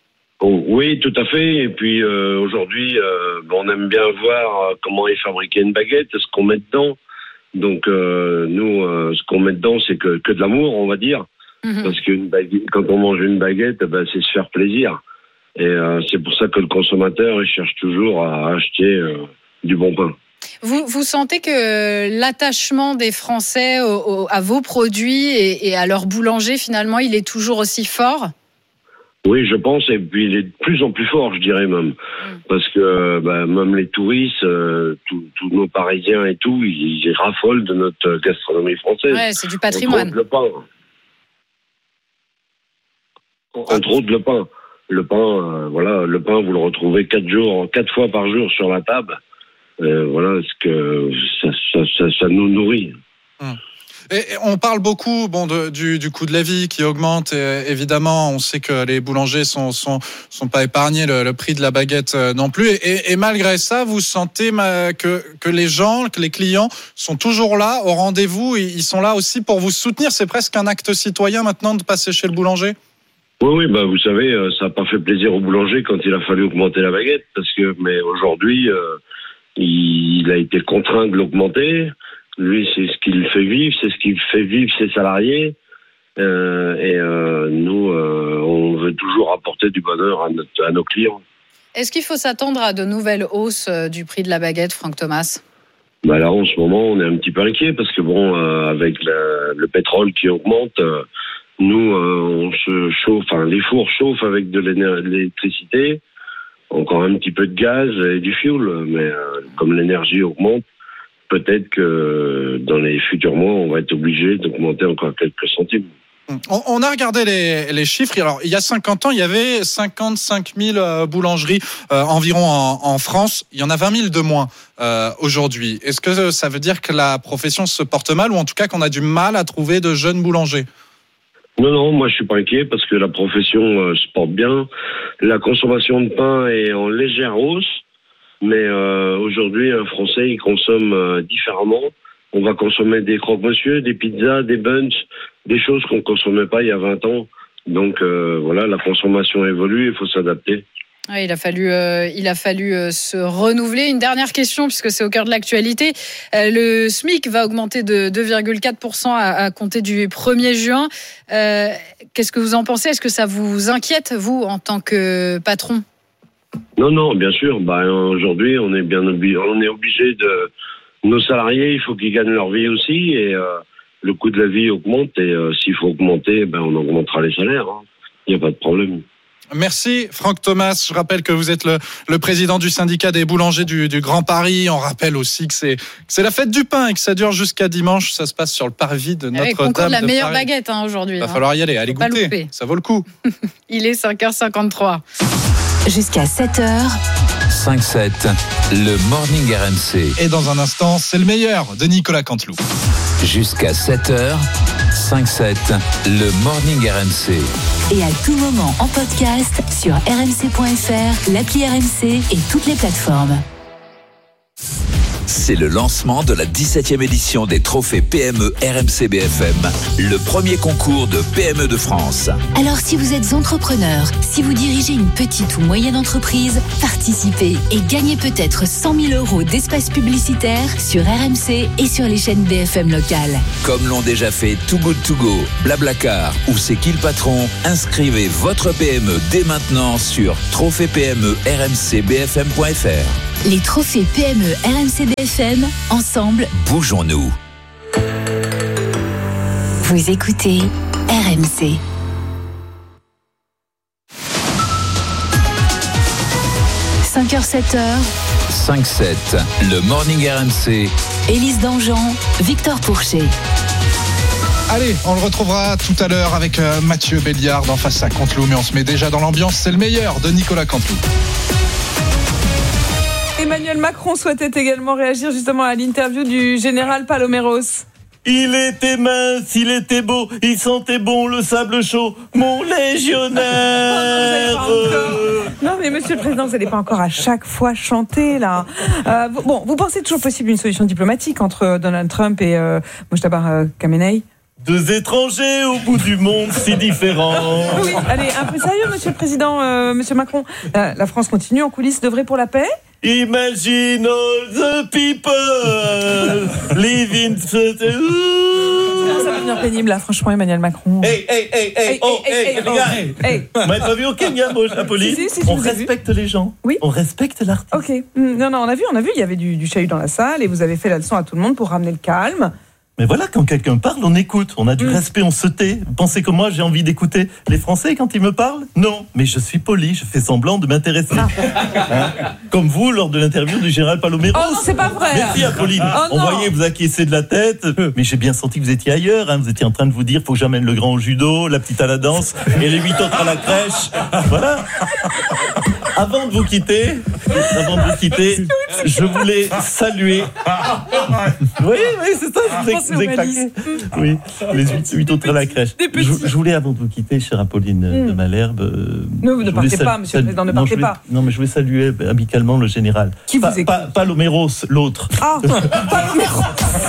Oh, oui, tout à fait. Et puis euh, aujourd'hui, euh, on aime bien voir comment est fabriquée une baguette, ce qu'on met dedans. Donc euh, nous, euh, ce qu'on met dedans, c'est que, que de l'amour, on va dire. Mmh. Parce que baguette, quand on mange une baguette, ben, c'est se faire plaisir. Et euh, c'est pour ça que le consommateur il cherche toujours à acheter euh, du bon pain. Vous, vous sentez que l'attachement des Français au, au, à vos produits et, et à leur boulanger, finalement, il est toujours aussi fort ? Oui, je pense, et puis il est de plus en plus fort, je dirais même. Mmh. Parce que ben, même les touristes, euh, tous nos Parisiens et tout, ils, ils raffolent de notre gastronomie française. Ouais, c'est du patrimoine. Le pain. Entre autres, le pain. Le pain, euh, voilà, le pain, vous le retrouvez quatre jours, quatre fois par jour sur la table. Euh, voilà, ce que ça, ça, ça, ça nous nourrit. Hum. Et, et on parle beaucoup, bon, de, du, du coût de la vie qui augmente. Et, évidemment, on sait que les boulangers sont, sont, sont pas épargnés le, le prix de la baguette euh, non plus. Et, et malgré ça, vous sentez ma, que, que les gens, que les clients sont toujours là, au rendez-vous. Ils sont là aussi pour vous soutenir. C'est presque un acte citoyen maintenant de passer chez le boulanger. Oui, oui, bah vous savez, ça n'a pas fait plaisir au boulanger quand il a fallu augmenter la baguette, parce que, mais aujourd'hui, euh, il a été contraint de l'augmenter. Lui, c'est ce qui le fait vivre, c'est ce qui fait vivre ses salariés. Euh, et euh, nous, euh, on veut toujours apporter du bonheur à, notre, à nos clients. Est-ce qu'il faut s'attendre à de nouvelles hausses du prix de la baguette, Franck Thomas ? Bah là, en ce moment, on est un petit peu inquiet, parce que bon, euh, avec la, le pétrole qui augmente. Euh, Nous, euh, on se chauffe, enfin, les fours chauffent avec de l'électricité, encore un petit peu de gaz et du fioul, mais euh, comme l'énergie augmente, peut-être que dans les futurs mois, on va être obligé d'augmenter encore quelques centimes. On, on a regardé les, les chiffres. Alors, il y a cinquante ans, il y avait cinquante-cinq mille boulangeries euh, environ en, en France. Il y en a vingt mille de moins euh, aujourd'hui. Est-ce que ça veut dire que la profession se porte mal, ou en tout cas qu'on a du mal à trouver de jeunes boulangers ? Non, non, moi je suis pas inquiet parce que la profession euh, se porte bien. La consommation de pain est en légère hausse, mais euh, aujourd'hui un Français il consomme euh, différemment. On va consommer des croque-monsieur, des pizzas, des buns, des choses qu'on consommait pas il y a vingt ans. Donc euh, voilà, la consommation évolue, il faut s'adapter. Oui, il a fallu, euh, il a fallu euh, se renouveler. Une dernière question, puisque c'est au cœur de l'actualité. Euh, le SMIC va augmenter de deux virgule quatre pour cent à, à compter du premier juin. Euh, qu'est-ce que vous en pensez ? Est-ce que ça vous inquiète, vous, en tant que patron ? Non, non, bien sûr. Bah, aujourd'hui, on est bien obligé, on est obligé de... Nos salariés, il faut qu'ils gagnent leur vie aussi. Et euh, le coût de la vie augmente. Et euh, s'il faut augmenter, ben, on augmentera les salaires. Hein. Il n'y a pas de problème. Merci Franck Thomas. Je rappelle que vous êtes le, le président du syndicat des boulangers du, du Grand Paris. On rappelle aussi que c'est, que c'est la fête du pain et que ça dure jusqu'à dimanche. Ça se passe sur le parvis de Notre-Dame de Paris. Concours de la meilleure baguette hein, aujourd'hui. Il va hein. falloir y aller, allez goûter. Ça vaut le coup. Il est cinq heures cinquante-trois. Jusqu'à sept heures. cinq sept, le Morning R M C. Et dans un instant, c'est le meilleur de Nicolas Canteloup. Jusqu'à sept heures, cinq sept, le Morning R M C. Et à tout moment en podcast sur r m c point f r, l'appli R M C et toutes les plateformes. C'est le lancement de la dix-septième édition des trophées P M E R M C B F M, le premier concours de P M E de France. Alors si vous êtes entrepreneur, si vous dirigez une petite ou moyenne entreprise, participez et gagnez peut-être cent mille euros d'espace publicitaire sur R M C et sur les chaînes B F M locales. Comme l'ont déjà fait Too Good To Go, Blablacar ou C'est qui le patron, inscrivez votre P M E dès maintenant sur trophée P M E R M C B F M point F R. Les trophées P M E R M C B F M, ensemble, bougeons-nous. Vous écoutez R M C. cinq heures sept heures. cinq sept, le Morning R M C. Élise Dangean, Victor Pourchet. Allez, on le retrouvera tout à l'heure avec euh, Mathieu Béliard dans Face à Canteloup, mais on se met déjà dans l'ambiance, c'est le meilleur de Nicolas Canteloup. Emmanuel Macron souhaitait également réagir justement à l'interview du général Paloméros. Il était mince, il était beau, il sentait bon le sable chaud, mon légionnaire. Non mais monsieur le président, vous n'allez pas encore à chaque fois chanter là. Euh, bon, vous pensez toujours possible une solution diplomatique entre Donald Trump et euh, Mojtaba euh, Khamenei? Deux étrangers au bout du monde si différents. Oui, allez, un peu sérieux monsieur le président, euh, monsieur Macron. Euh, la France continue en coulisses d'œuvrer pour la paix? Imagine all the people living. Ça va devenir pénible là, franchement, Emmanuel Macron. Hey, hey, hey, hey, oh, hey, les gars, hey. Vous m'avez pas vu au Kenya, Apolline? Si, si, si, on respecte les gens. Oui. On respecte l'artiste. Ok. Non, non, on a vu, on a vu, il y avait du, du chahut dans la salle et vous avez fait la leçon à tout le monde pour ramener le calme. Mais voilà, quand quelqu'un parle, on écoute. On a du mmh. respect, on se tait. Vous pensez que moi, j'ai envie d'écouter les Français quand ils me parlent? Non, mais je suis poli, je fais semblant de m'intéresser. Ah. Hein? Comme vous, lors de l'interview du général Paloméros. Oh, c'est pas vrai. Merci, Apolline. Oh, on voyait vous acquiescer de la tête, mais j'ai bien senti que vous étiez ailleurs. Hein. Vous étiez en train de vous dire, faut que j'amène le grand au judo, la petite à la danse, et les huit autres à la crèche. Voilà. Avant de vous quitter, avant de vous quitter, je voulais saluer. Oui, oui, c'est ça, je vous ai, vous ai craqué. Oui, les huit, huit autres à la crèche. Je, je voulais, avant de vous quitter, chère Apolline mm. de Malherbe. Euh, non, vous ne partez pas, monsieur le président, ne partez pas. Non, mais je voulais saluer amicalement le général. Qui vous écoute? Pa, Paloméros, l'autre. Ah, Paloméros.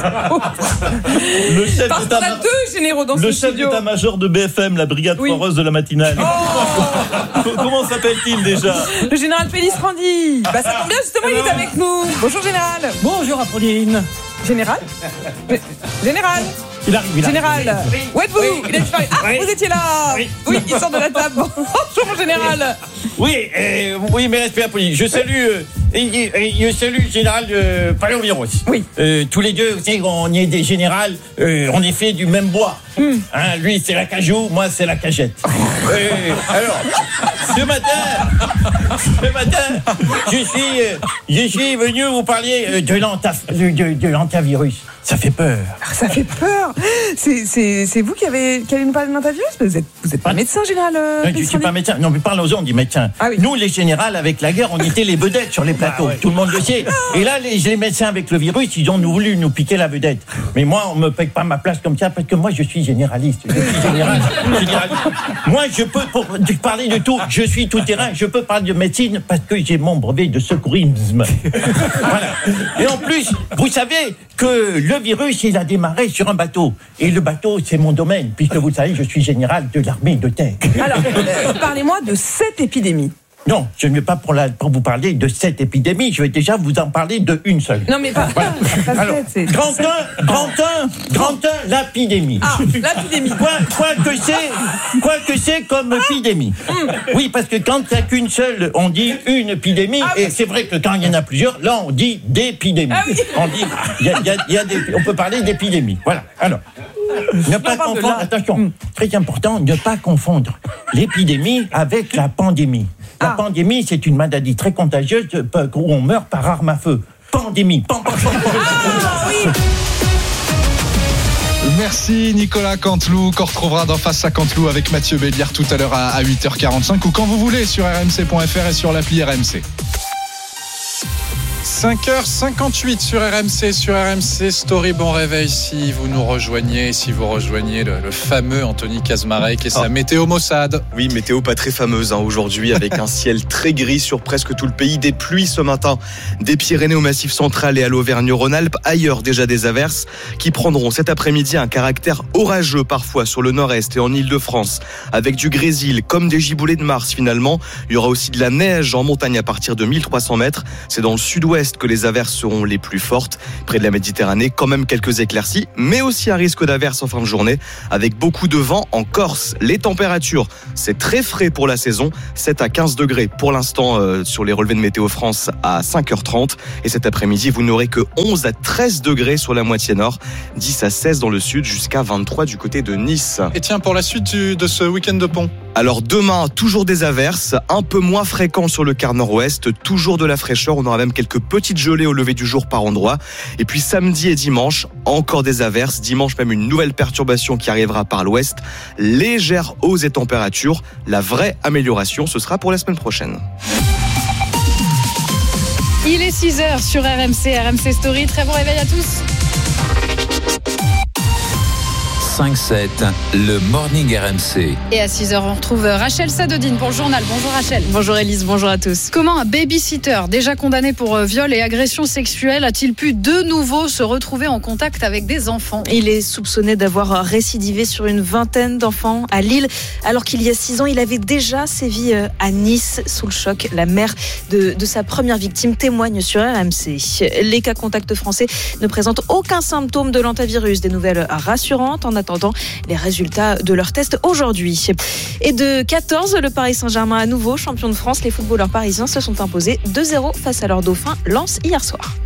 Le chef Parce qu'on a deux généraux dans ce studio. Le chef d'état-major de B F M, la brigade oui. foireuse de la matinale. Oh. Comment s'appelle-t-il déjà? Le général Pellistrandi. Bah ça tombe bien, justement, il est avec nous. Bonjour général. Bonjour Apolline. Général Général Il arrive, il Général arrive. Oui. Où êtes-vous oui. Il a disparu. Ah, oui. Vous étiez là. Oui, oui, il sort de la table. Bonjour mon général. Oui, euh, oui, mais respect Apolline. Je salue, euh, et, et, je salue le général de Paloméros. Oui. Euh, tous les deux, vous savez, on est des générales, euh, on est fait du même bois. Mm. Hein, lui, c'est la cajou, moi, c'est la cagette. euh, alors, ce matin, ce matin, je suis, euh, je suis venu vous parler euh, de, l'antaf, de, de, de l'antivirus. Ça fait peur. Ça fait peur. C'est, c'est, c'est vous qui, avez, qui allez nous parler de l'antivirus? Vous êtes, vous êtes pas médecin, général euh, Non, je ne suis pas médecin. Non, mais parlons-en, on dit médecin. Ah, oui. Nous, les générales, avec la guerre, on était les vedettes sur les plateaux. Ah, ouais. Tout le monde le sait. Et là, les, les médecins, avec le virus, ils ont voulu nous piquer la vedette. Mais moi, on ne me paye pas ma place comme ça parce que moi, je suis généraliste. Je suis généraliste. généraliste. Moi, je peux pour parler de tout. Je suis tout terrain. Je peux parler de médecine parce que j'ai mon brevet de secourisme. Voilà. Et en plus, vous savez que le virus, il a démarré sur un bateau. Et le bateau, c'est mon domaine, puisque vous savez, je suis général de l'armée de terre. Alors, euh, parlez-moi de cette épidémie. Non, je ne vais pas pour, la, pour vous parler de cette épidémie, je vais déjà vous en parler de une seule. Non mais pas, voilà. pas Alors, c'est... grand un, grand un, grand un, l'épidémie. Ah, l'épidémie. Quoi, quoi que c'est, quoi que c'est comme ah. épidémie. Mm. Oui, parce que quand il n'y a qu'une seule, on dit une épidémie, ah, et oui. c'est vrai que quand il y en a plusieurs, là on dit d'épidémie. Ah, oui. On dit, y a, y a, y a des, on peut parler d'épidémie. Voilà. Alors. Ne pas confondre, attention, mm. très important, ne pas confondre l'épidémie avec la pandémie. La ah. pandémie, c'est une maladie très contagieuse où on meurt par arme à feu. Pandémie. Pan, pan, pan, pan. Ah, oui. Merci Nicolas Canteloup, qu'on retrouvera dans Face à Canteloup avec Mathieu Béliard tout à l'heure à huit heures quarante-cinq ou quand vous voulez sur r m c point f r et sur l'appli R M C. cinq heures cinquante-huit sur R M C, sur R M C Story. Bon réveil si vous nous rejoignez, si vous rejoignez le, le fameux Anthony Kaczmarek et sa oh. météo Mossad. Oui, météo pas très fameuse hein, aujourd'hui, avec un ciel très gris sur presque tout le pays. Des pluies ce matin, des Pyrénées au Massif central et à l'Auvergne-Rhône-Alpes. Ailleurs déjà des averses qui prendront cet après-midi un caractère orageux parfois sur le nord-est et en Île-de-France, avec du grésil comme des giboulées de Mars finalement. Il y aura aussi de la neige en montagne à partir de mille trois cents mètres. C'est dans le sud-ouest que les averses seront les plus fortes. Près de la Méditerranée, quand même quelques éclaircies, mais aussi un risque d'averses en fin de journée, avec beaucoup de vent en Corse. Les températures, c'est très frais pour la saison, sept à quinze degrés pour l'instant euh, sur les relevés de Météo France à cinq heures trente. Et cet après-midi, vous n'aurez que onze à treize degrés sur la moitié nord, dix à seize dans le sud, jusqu'à vingt-trois du côté de Nice. Et tiens, pour la suite du, de ce week-end de pont. Alors demain, toujours des averses, un peu moins fréquents sur le quart nord-ouest, toujours de la fraîcheur, on aura même quelques petites gelées au lever du jour par endroit. Et puis samedi et dimanche, encore des averses, dimanche même une nouvelle perturbation qui arrivera par l'ouest, légère hausse des températures, la vraie amélioration ce sera pour la semaine prochaine. Il est six heures sur R M C, R M C Story, très bon réveil à tous. cinq sept, le Morning R M C. Et à six heures, on retrouve Rachel Sadodine pour le journal. Bonjour Rachel. Bonjour Élise, bonjour à tous. Comment un babysitter, déjà condamné pour viol et agression sexuelle, a-t-il pu de nouveau se retrouver en contact avec des enfants ? Il est soupçonné d'avoir récidivé sur une vingtaine d'enfants à Lille, alors qu'il y a six ans, il avait déjà sévi à Nice. Sous le choc, la mère de, de sa première victime témoigne sur R M C. Les cas contacts français ne présentent aucun symptôme de l'antivirus. Des nouvelles rassurantes en attendant les résultats de leur test aujourd'hui. Et de quatorze, le Paris Saint-Germain à nouveau champion de France. Les footballeurs parisiens se sont imposés deux zéro face à leur dauphin Lens hier soir.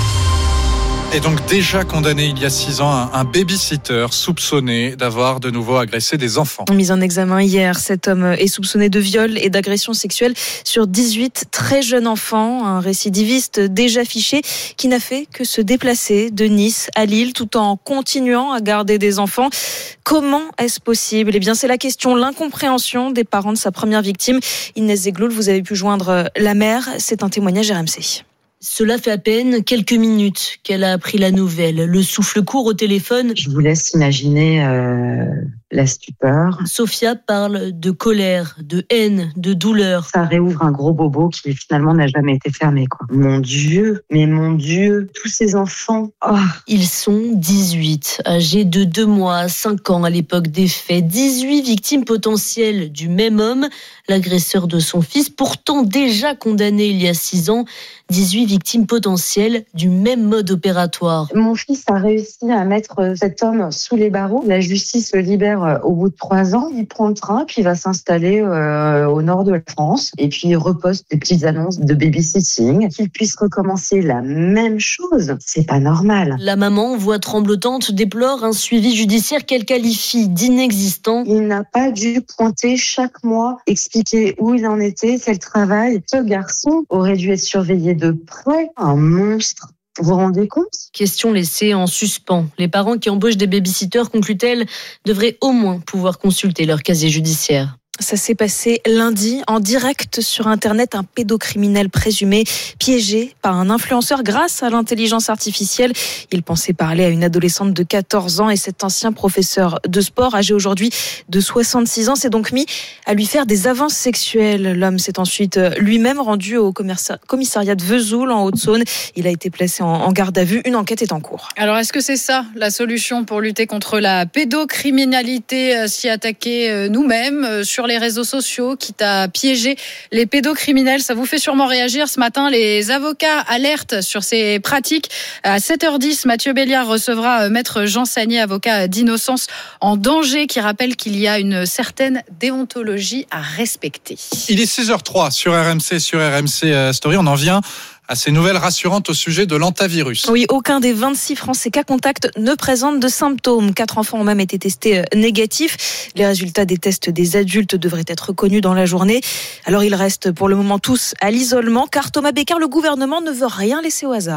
Et donc déjà condamné il y a six ans, un, un babysitter soupçonné d'avoir de nouveau agressé des enfants. Mis en examen hier, cet homme est soupçonné de viol et d'agression sexuelle sur dix-huit très jeunes enfants. Un récidiviste déjà fiché qui n'a fait que se déplacer de Nice à Lille tout en continuant à garder des enfants. Comment est-ce possible ? Eh bien, c'est la question, l'incompréhension des parents de sa première victime. Inès Zegloul, vous avez pu joindre la mère. C'est un témoignage R M C. Cela fait à peine quelques minutes qu'elle a appris la nouvelle. Le souffle court au téléphone. Je vous laisse imaginer euh, la stupeur. Sophia parle de colère, de haine, de douleur. Ça réouvre un gros bobo qui finalement n'a jamais été fermé, quoi. Mon Dieu, mais mon Dieu, tous ces enfants. Oh. Ils sont dix-huit, âgés de deux mois à cinq ans à l'époque des faits. dix-huit victimes potentielles du même homme, l'agresseur de son fils, pourtant déjà condamné il y a six ans. dix-huit victimes potentielles du même mode opératoire. Mon fils a réussi à mettre cet homme sous les barreaux. La justice le libère au bout de trois ans. Il prend le train, puis il va s'installer euh, au nord de la France. Et puis il reposte des petites annonces de babysitting. Qu'il puisse recommencer la même chose, c'est pas normal. La maman, voix tremblotante, déplore un suivi judiciaire qu'elle qualifie d'inexistant. Il n'a pas dû pointer chaque mois, expliquer où il en était, quel travail. Ce garçon aurait dû être surveillé de près, un monstre. Vous vous rendez compte ? Question laissée en suspens. Les parents qui embauchent des babysitters, conclut-elle, devraient au moins pouvoir consulter leur casier judiciaire. Ça s'est passé lundi en direct sur Internet. Un pédocriminel présumé piégé par un influenceur grâce à l'intelligence artificielle. Il pensait parler à une adolescente de quatorze ans et cet ancien professeur de sport, âgé aujourd'hui de soixante-six ans, s'est donc mis à lui faire des avances sexuelles. L'homme s'est ensuite lui-même rendu au commissariat de Vesoul en Haute-Saône. Il a été placé en garde à vue. Une enquête est en cours. Alors, est-ce que c'est ça la solution pour lutter contre la pédocriminalité, s'y attaquer nous-mêmes sur les réseaux sociaux, quitte à piéger les pédocriminels? Ça vous fait sûrement réagir ce matin. Les avocats alertent sur ces pratiques. À sept heures dix, Mathieu Béliard recevra maître Jean Sagnier, avocat d'innocence en danger, qui rappelle qu'il y a une certaine déontologie à respecter. Il est six heures trois sur R M C, sur R M C Story. On en vient à ces nouvelles rassurantes au sujet de l'antivirus. Oui, aucun des vingt-six Français cas contact ne présente de symptômes. Quatre enfants ont même été testés négatifs. Les résultats des tests des adultes devraient être connus dans la journée. Alors ils restent pour le moment tous à l'isolement, car Thomas Becker, le gouvernement ne veut rien laisser au hasard.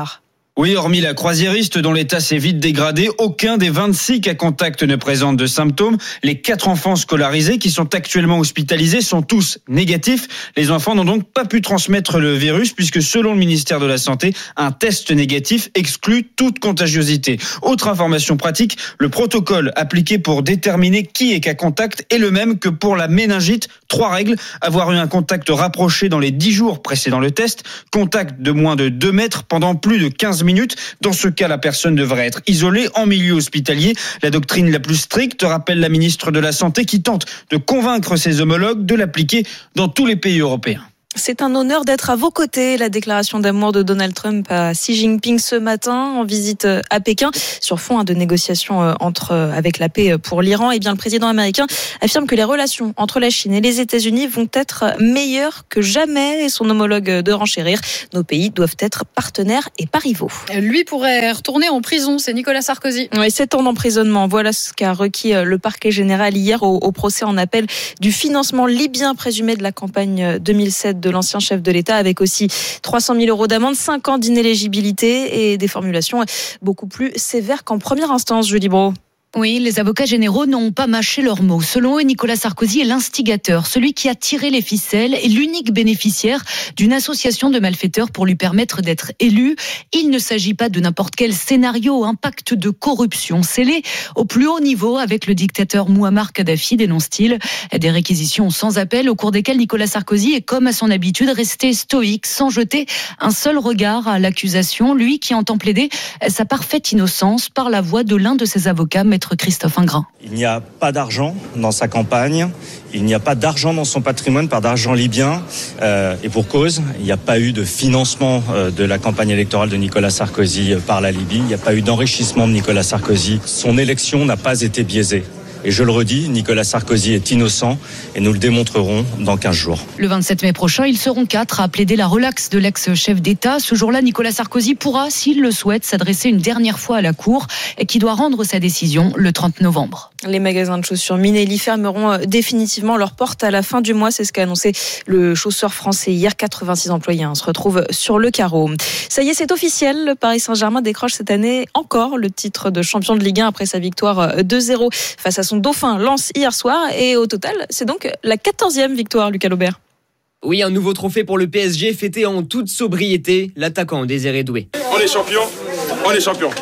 Oui, hormis la croisiériste dont l'état s'est vite dégradé, aucun des vingt-six cas contacts ne présente de symptômes. Les quatre enfants scolarisés qui sont actuellement hospitalisés sont tous négatifs. Les enfants n'ont donc pas pu transmettre le virus puisque selon le ministère de la Santé, un test négatif exclut toute contagiosité. Autre information pratique, le protocole appliqué pour déterminer qui est cas contact est le même que pour la méningite. Trois règles: avoir eu un contact rapproché dans les dix jours précédant le test, contact de moins de deux mètres pendant plus de quinze minutes. Dans ce cas, la personne devrait être isolée en milieu hospitalier. La doctrine la plus stricte, rappelle la ministre de la Santé, qui tente de convaincre ses homologues de l'appliquer dans tous les pays européens. C'est un honneur d'être à vos côtés. La déclaration d'amour de Donald Trump à Xi Jinping ce matin en visite à Pékin sur fond de négociations entre avec la paix pour l'Iran. Et bien le président américain affirme que les relations entre la Chine et les États-Unis vont être meilleures que jamais et son homologue de renchérir. Nos pays doivent être partenaires et pas rivaux. Lui pourrait retourner en prison, c'est Nicolas Sarkozy. Oui, sept ans d'emprisonnement. Voilà ce qu'a requis le parquet général hier au, au procès en appel du financement libyen présumé de la campagne deux mille sept de l'ancien chef de l'État, avec aussi trois cent mille euros d'amende, cinq ans d'inéligibilité et des formulations beaucoup plus sévères qu'en première instance. Julie Brault. Oui, les avocats généraux n'ont pas mâché leurs mots. Selon eux, Nicolas Sarkozy est l'instigateur, celui qui a tiré les ficelles et l'unique bénéficiaire d'une association de malfaiteurs pour lui permettre d'être élu. Il ne s'agit pas de n'importe quel scénario, un pacte de corruption scellé au plus haut niveau avec le dictateur Mouammar Kadhafi, dénonce-t-il. Des réquisitions sans appel au cours desquelles Nicolas Sarkozy est, comme à son habitude, resté stoïque, sans jeter un seul regard à l'accusation. Lui qui entend plaider sa parfaite innocence par la voix de l'un de ses avocats, Christophe Ingrand. Il n'y a pas d'argent dans sa campagne, il n'y a pas d'argent dans son patrimoine, pas d'argent libyen, euh, et pour cause, il n'y a pas eu de financement euh, de la campagne électorale de Nicolas Sarkozy euh, par la Libye, il n'y a pas eu d'enrichissement de Nicolas Sarkozy, son élection n'a pas été biaisée. Et je le redis, Nicolas Sarkozy est innocent et nous le démontrerons dans quinze jours. Le vingt-sept mai prochain, ils seront quatre à plaider la relaxe de l'ex-chef d'État. Ce jour-là, Nicolas Sarkozy pourra, s'il le souhaite, s'adresser une dernière fois à la Cour et qui doit rendre sa décision le trente novembre. Les magasins de chaussures Minelli fermeront définitivement leurs portes à la fin du mois. C'est ce qu'a annoncé le chausseur français hier. quatre-vingt-six employés hein, se retrouvent sur le carreau. Ça y est, c'est officiel. Le Paris Saint-Germain décroche cette année encore le titre de champion de Ligue un après sa victoire deux zéro face à son dauphin Lens hier soir. Et au total, c'est donc la quatorzième victoire, Lucas Laubert. Oui, un nouveau trophée pour le P S G fêté en toute sobriété. L'attaquant Désiré Doué. On est champion, on est champion.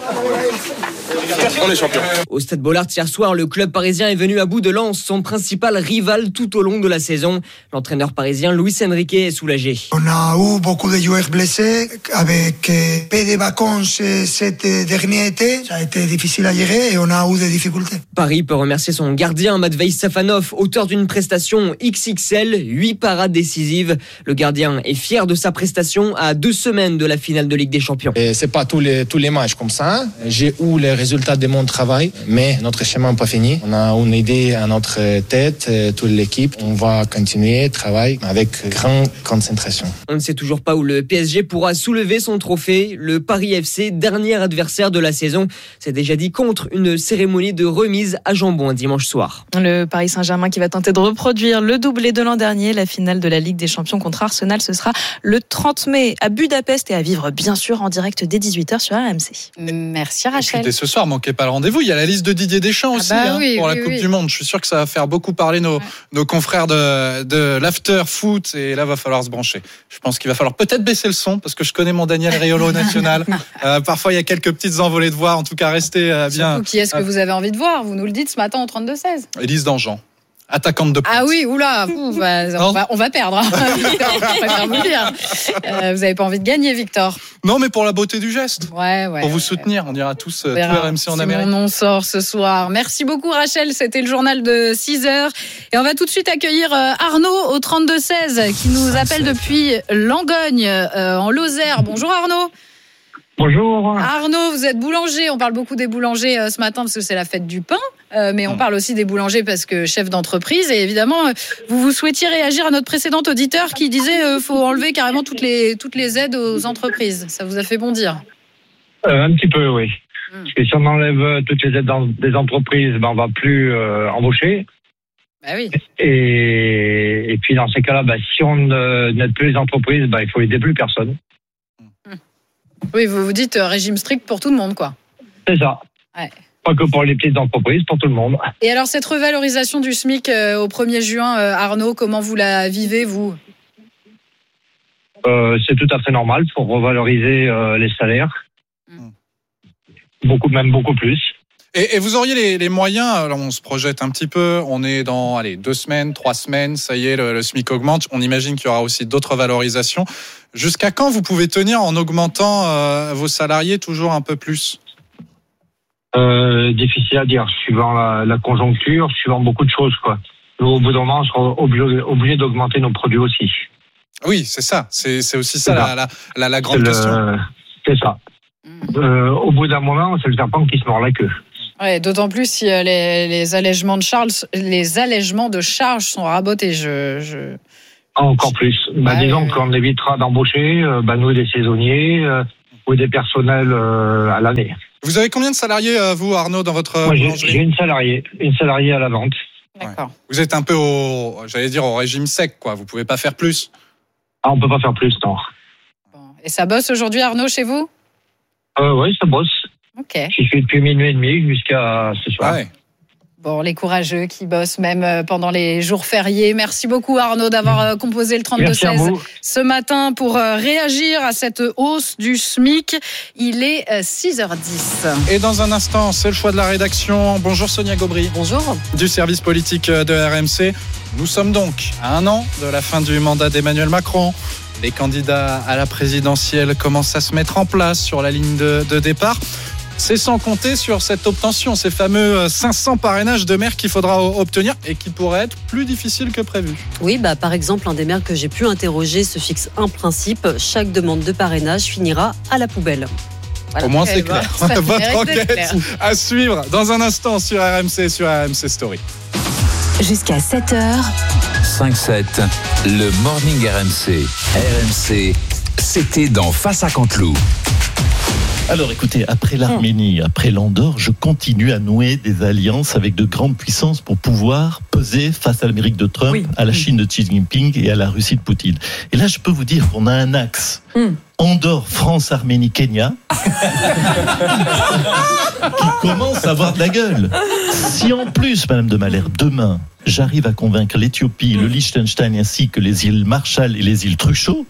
On est champion. Au Stade Bollaert hier soir, le club parisien est venu à bout de Lens, son principal rival tout au long de la saison. L'entraîneur parisien Luis Enrique est soulagé. On a eu beaucoup de joueurs blessés avec peu de vacances cet dernier été. Ça a été difficile à gérer et on a eu des difficultés. Paris peut remercier son gardien Matvei Safanov, auteur d'une prestation X X L, huit parades décisives. Le gardien est fier de sa prestation à deux semaines de la finale de Ligue des Champions. Et c'est pas tous les tous les matchs comme ça. J'ai eu les résultats de mon travail, mais notre chemin n'est pas fini. On a une idée à notre tête, toute l'équipe. On va continuer, travailler avec grande concentration. On ne sait toujours pas où le P S G pourra soulever son trophée. Le Paris F C, dernier adversaire de la saison, s'est déjà dit contre une cérémonie de remise à jambon un dimanche soir. Le Paris Saint-Germain qui va tenter de reproduire le doublé de l'an dernier. La finale de la Ligue des Champions contre Arsenal, ce sera le trente mai à Budapest et à vivre bien sûr en direct dès dix-huit heures sur R M C. Merci Rachel. Et ce soir, manquez pas le rendez-vous. Il y a la liste de Didier Deschamps aussi ah bah hein, oui, pour oui, la Coupe oui. du Monde. Je suis sûr que ça va faire beaucoup parler nos, ouais. nos confrères de, de l'after foot. Et là, va falloir se brancher. Je pense qu'il va falloir peut-être baisser le son parce que je connais mon Daniel Riolo national. euh, parfois, il y a quelques petites envolées de voix. En tout cas, restez euh, bien. Surtout, qui est-ce que vous avez envie de voir? Vous nous le dites ce matin au trente-deux seize. Élise Dangean. Attaquante de pointe. Ah oui, oula, ouh, bah, on, va, on va perdre. Hein. Je préfère vous le dire. Euh, vous n'avez pas envie de gagner, Victor? Non, mais pour la beauté du geste. Ouais, ouais. Pour vous ouais, soutenir, ouais. on dira tous on tout R M C en si Amérique. Mon nom sort ce soir. Merci beaucoup, Rachel. C'était le journal de six heures. Et on va tout de suite accueillir Arnaud au trente-deux seize qui nous appelle depuis Langogne, euh, en Lozère. Bonjour Arnaud. Bonjour. Arnaud, vous êtes boulanger. On parle beaucoup des boulangers euh, ce matin parce que c'est la fête du pain. Euh, mais on parle aussi des boulangers parce que chef d'entreprise. Et évidemment, euh, vous vous souhaitiez réagir à notre précédent auditeur qui disait euh, faut enlever carrément toutes les, toutes les aides aux entreprises. Ça vous a fait bondir? euh, Un petit peu, oui. Hum. Parce que si on enlève toutes les aides dans des entreprises, ben on va plus euh, embaucher. Bah oui. Et, et puis dans ces cas-là, ben, si on euh, n'aide plus les entreprises, ben, il faut aider plus personne. Oui, vous vous dites euh, régime strict pour tout le monde, quoi. C'est ça. Ouais. Pas que pour les petites entreprises, pour tout le monde. Et alors, cette revalorisation du SMIC euh, au premier juin, euh, Arnaud, comment vous la vivez, vous ? Euh, c'est tout à fait normal. Il faut revaloriser euh, les salaires. Mmh. Beaucoup, même beaucoup plus. Et, et vous auriez les, les moyens, alors on se projette un petit peu, on est dans allez, deux semaines, trois semaines, ça y est, le, le SMIC augmente. On imagine qu'il y aura aussi d'autres valorisations. Jusqu'à quand vous pouvez tenir en augmentant euh, vos salariés toujours un peu plus ? euh, Difficile à dire, suivant la, la conjoncture, suivant beaucoup de choses, quoi. Nous, au bout d'un moment, on sera obligé, obligé d'augmenter nos produits aussi. Oui, c'est ça. C'est, c'est aussi ça, c'est la, ça. La, la, la grande c'est question. Le, c'est ça. Euh, au bout d'un moment, c'est le serpent qui se mord la queue. Ouais, d'autant plus si euh, les, les allègements de charges, les allègements de charges sont rabotés. Je, je... Encore plus. Bah, ouais, disons ouais. qu'on évitera d'embaucher, euh, bah, nous des saisonniers euh, ou des personnels euh, à l'année. Vous avez combien de salariés, euh, vous, Arnaud, dans votre Moi, j'ai, boulangerie ? j'ai une salariée, une salariée à la vente. D'accord. Ouais. Vous êtes un peu au, j'allais dire, au régime sec, quoi. Vous pouvez pas faire plus. Ah, on peut pas faire plus, non. Bon. Et ça bosse aujourd'hui, Arnaud, chez vous ? Euh, oui, ça bosse. Ok. J'y suis depuis minuit et demi jusqu'à ce soir. Ah ouais. Bon, les courageux qui bossent même pendant les jours fériés. Merci beaucoup, Arnaud, d'avoir composé le trente-deux seize ce matin pour réagir à cette hausse du SMIC. Il est six heures dix. Et dans un instant, c'est le choix de la rédaction. Bonjour Sonia Gobry. Bonjour. Du service politique de R M C. Nous sommes donc à un an de la fin du mandat d'Emmanuel Macron. Les candidats à la présidentielle commencent à se mettre en place sur la ligne de, de départ. C'est sans compter sur cette obtention, ces fameux cinq cents parrainages de maires qu'il faudra obtenir et qui pourraient être plus difficiles que prévu. Oui, bah, par exemple, un des maires que j'ai pu interroger se fixe un principe. Chaque demande de parrainage finira à la poubelle. Voilà. Au moins, c'est clair. Bah, votre enquête clair. À suivre dans un instant sur R M C, sur R M C Story. Jusqu'à sept heures. cinq sept, le Morning R M C. R M C, c'était dans Face à Canteloup. Alors écoutez, après l'Arménie, après l'Andorre, je continue à nouer des alliances avec de grandes puissances pour pouvoir peser face à l'Amérique de Trump, oui. à la Chine de Xi Jinping et à la Russie de Poutine. Et là, je peux vous dire qu'on a un axe. Mm. Andorre, France, Arménie, Kenya, qui commence à avoir de la gueule. Si en plus, Madame de Malherbe, demain, j'arrive à convaincre l'Éthiopie, le Liechtenstein ainsi que les îles Marshall et les îles Truchot,